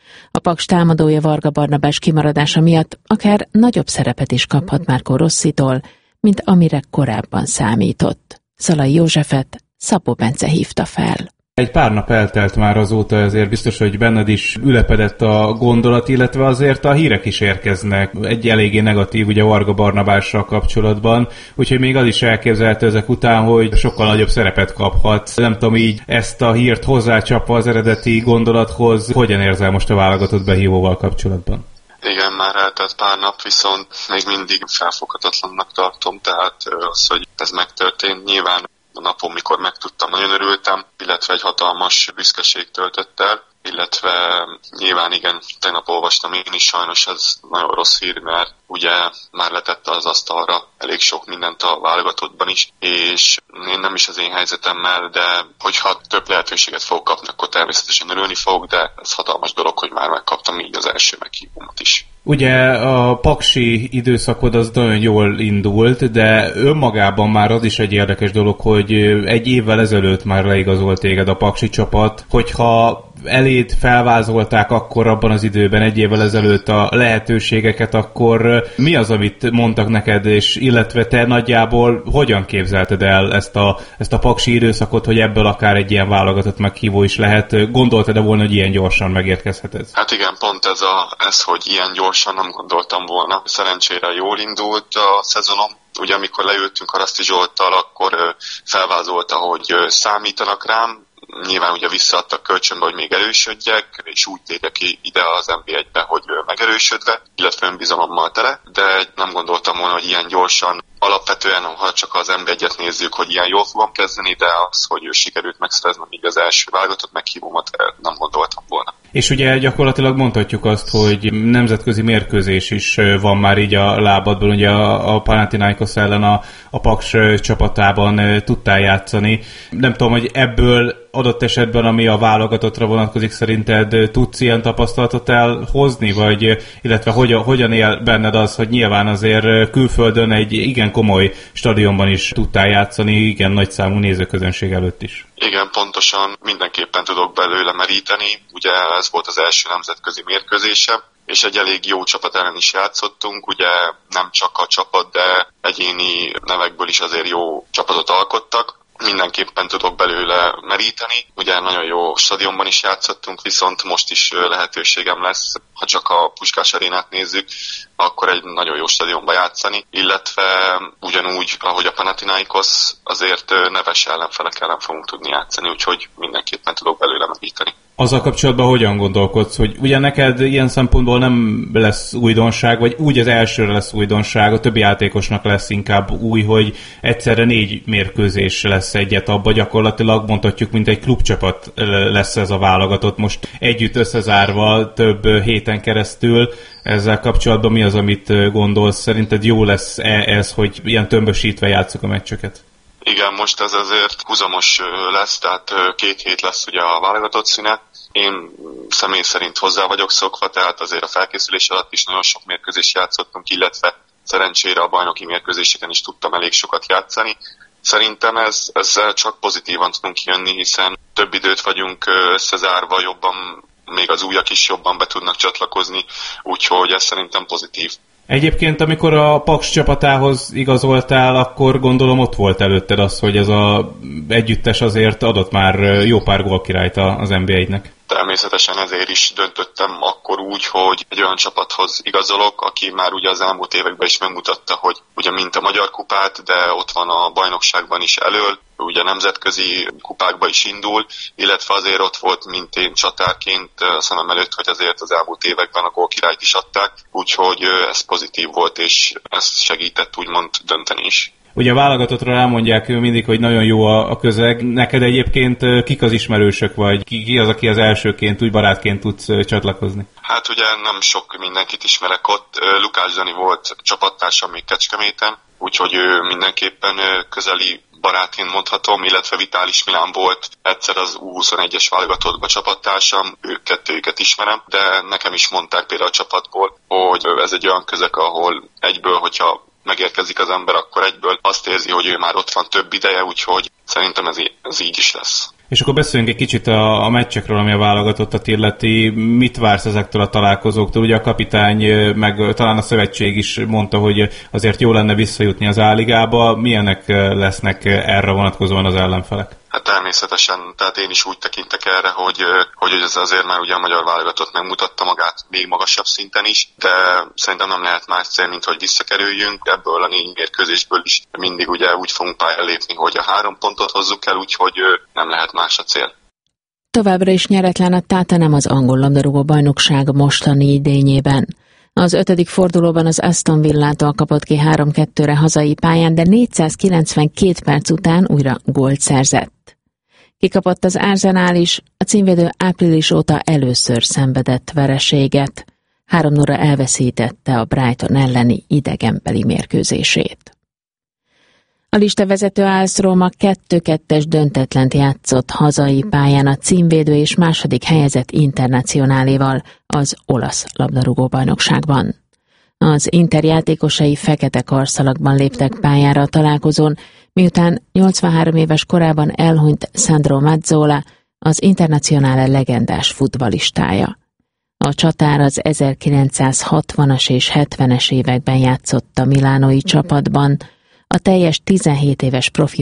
A Paks támadója Varga Barnabás kimaradása miatt akár nagyobb szerepet is kaphat Marco Rossitól, mint amire korábban számított. Szalai Józsefet Szabó Bence hívta fel. Egy pár nap eltelt már azóta, ezért biztos, hogy benned is ülepedett a gondolat, illetve azért a hírek is érkeznek. Egy eléggé negatív ugye Varga Barnabással kapcsolatban, úgyhogy még az is elképzelhető ezek után, hogy sokkal nagyobb szerepet kaphat. Nem tudom, így ezt a hírt hozzácsapva az eredeti gondolathoz, hogyan érzel most a válogatott behívóval kapcsolatban? Igen, már eltelt pár nap, viszont még mindig felfoghatatlannak tartom, tehát az, hogy ez megtörtént, nyilván a napon, mikor megtudtam, nagyon örültem, illetve egy hatalmas büszkeség töltött el, illetve nyilván igen, tegnap olvastam én is, sajnos ez nagyon rossz hír, mert ugye már letette az asztalra elég sok mindent a válogatottban is, és én nem is az én helyzetemmel, de hogyha több lehetőséget fogok kapni, akkor természetesen örülni fogok, de ez hatalmas dolog, hogy már megkaptam így az első meghívómat is. Ugye a paksi időszakod az nagyon jól indult, de önmagában már az is egy érdekes dolog, hogy egy évvel ezelőtt már leigazolt téged a paksi csapat, hogyha eléd felvázolták akkor abban az időben, egy évvel ezelőtt a lehetőségeket, akkor mi az, amit mondtak neked, és illetve te nagyjából hogyan képzelted el ezt a paksi időszakot, hogy ebből akár egy ilyen válogatott meghívó is lehet? Gondoltad-e volna, hogy ilyen gyorsan megérkezhet ez? Hát igen, pont ez, hogy ilyen gyorsan nem gondoltam volna. Szerencsére jól indult a szezonom. Ugye amikor leültünk Haraszti Zsolttal, akkor felvázolta, hogy számítanak rám. Nyilván ugye visszaadtak kölcsönbe, hogy még erősödjek, és úgy térjek ki ide az NB1-be, hogy megerősödve, illetve önbizalommal tele, de nem gondoltam volna, hogy ilyen gyorsan, alapvetően, ha csak az NB1-et nézzük, hogy ilyen jól fogom kezdeni, de az, hogy sikerült megszereznem így az első válogatott meghívómat, nem gondoltam volna. És ugye gyakorlatilag mondhatjuk azt, hogy nemzetközi mérkőzés is van már így a lábadból, ugye a Panathinaikos ellen a Paks csapatában tudtál játszani. Nem tudom, hogy ebből adott esetben, ami a válogatottra vonatkozik, szerinted tudsz ilyen tapasztalatot elhozni, vagy illetve hogyan él benned az, hogy nyilván azért külföldön egy igen komoly stadionban is tudtál játszani, igen nagy számú nézőközönség előtt is? Igen, pontosan mindenképpen tudok belőle meríteni. Ugye ez volt az első nemzetközi mérkőzésem, és egy elég jó csapat ellen is játszottunk, ugye nem csak a csapat, de egyéni nevekből is azért jó csapatot alkottak. Mindenképpen tudok belőle meríteni. Ugye nagyon jó stadionban is játszottunk, viszont most is lehetőségem lesz, ha csak a Puskás arénát nézzük, akkor egy nagyon jó stadionban játszani, illetve ugyanúgy, ahogy a Panathinaikos, azért neves ellenfelek ellen fogunk tudni játszani, úgyhogy mindenképpen tudok belőle meríteni. Azzal kapcsolatban hogyan gondolkodsz, hogy ugye neked ilyen szempontból nem lesz újdonság, vagy úgy az elsőre lesz újdonság, a többi játékosnak lesz inkább új, hogy egyszerre 4 mérkőzés lesz egyet, abba gyakorlatilag mondhatjuk, mint egy klubcsapat lesz ez a válogatott, most együtt összezárva több héten keresztül. Ezzel kapcsolatban mi az, amit gondolsz? Szerinted jó lesz ez, hogy ilyen tömbösítve játsszuk a meccseket? Igen, most ez azért húzamos lesz, tehát 2 hét lesz ugye a válogatott szünet. Én személy szerint hozzá vagyok szokva, tehát azért a felkészülés alatt is nagyon sok mérkőzést játszottunk, illetve szerencsére a bajnoki mérkőzéseken is tudtam elég sokat játszani. Szerintem ezzel csak pozitívan tudunk kijönni, hiszen több időt vagyunk összezárva, jobban, még az újak is jobban be tudnak csatlakozni, úgyhogy ez szerintem pozitív. Egyébként, amikor a Paks csapatához igazoltál, akkor gondolom ott volt előtted az, hogy ez az együttes azért adott már jó pár gólkirályt az NBA-nek. Természetesen ezért is döntöttem akkor úgy, hogy egy olyan csapathoz igazolok, aki már ugye az elmúlt években is megmutatta, hogy ugye mint a Magyar Kupát, de ott van a bajnokságban is elől, ugye nemzetközi kupákba is indul, illetve azért ott volt, mint én csatárként szemem előtt, hogy azért az elmúlt években a gólkirályt is adták, úgyhogy ez pozitív volt, és ez segített úgymond dönteni is. Ugye a válogatottra elmondják mindig, hogy nagyon jó a közeg. Neked egyébként kik az ismerősök, vagy ki az, aki az elsőként, úgy barátként tudsz csatlakozni? Hát ugye nem sok mindenkit ismerek ott. Lukács Dani volt csapattársam még Kecskeméten, úgyhogy ő mindenképpen közeli barátként mondhatom, illetve Vitális Milán volt egyszer az U21-es válogatottban csapattársam, őket ismerem, de nekem is mondták például a csapatból, hogy ez egy olyan közeg, ahol egyből, hogyha megérkezik az ember, akkor egyből azt érzi, hogy ő már ott van több ideje, úgyhogy szerintem ez így is lesz. És akkor beszéljünk egy kicsit a meccsekről, ami a válogatottat illeti. Mit vársz ezektől a találkozóktól? Ugye a kapitány, meg talán a szövetség is mondta, hogy azért jó lenne visszajutni az A-ligába. Milyenek lesznek erre vonatkozóan az ellenfelek? Hát természetesen, tehát én is úgy tekintek erre, hogy ez azért már ugye a magyar válogatott megmutatta magát még magasabb szinten is, de szerintem nem lehet más cél, mint hogy visszakerüljünk. Ebből a 4 mérkőzésből is mindig ugye úgy fogunk pályára lépni, hogy a 3 pontot hozzuk el, úgyhogy nem lehet más a cél. Továbbra is nyeretlen a Tatanem az angol labdarúgó bajnokság mostani idényében. Az 5. fordulóban az Aston Villától kapott ki 3-2-re hazai pályán, de 492 perc után újra gólt szerzett. Kikapott az Arsenal is, a címvédő április óta először szenvedett vereséget. 3-0-ra elveszítette a Brighton elleni idegenbeli mérkőzését. A listavezető AS Róma 2-2-es döntetlent játszott hazai pályán a címvédő és második helyezett Internacionáléval az olasz labdarúgó-bajnokságban. Az Inter játékosai fekete karszalagban léptek pályára a találkozón, miután 83 éves korában elhunyt Sandro Mazzola, az Internazionale legendás futballistája. A csatár az 1960-as és 70-es években játszott a milánói csapatban, a teljes 17 éves profi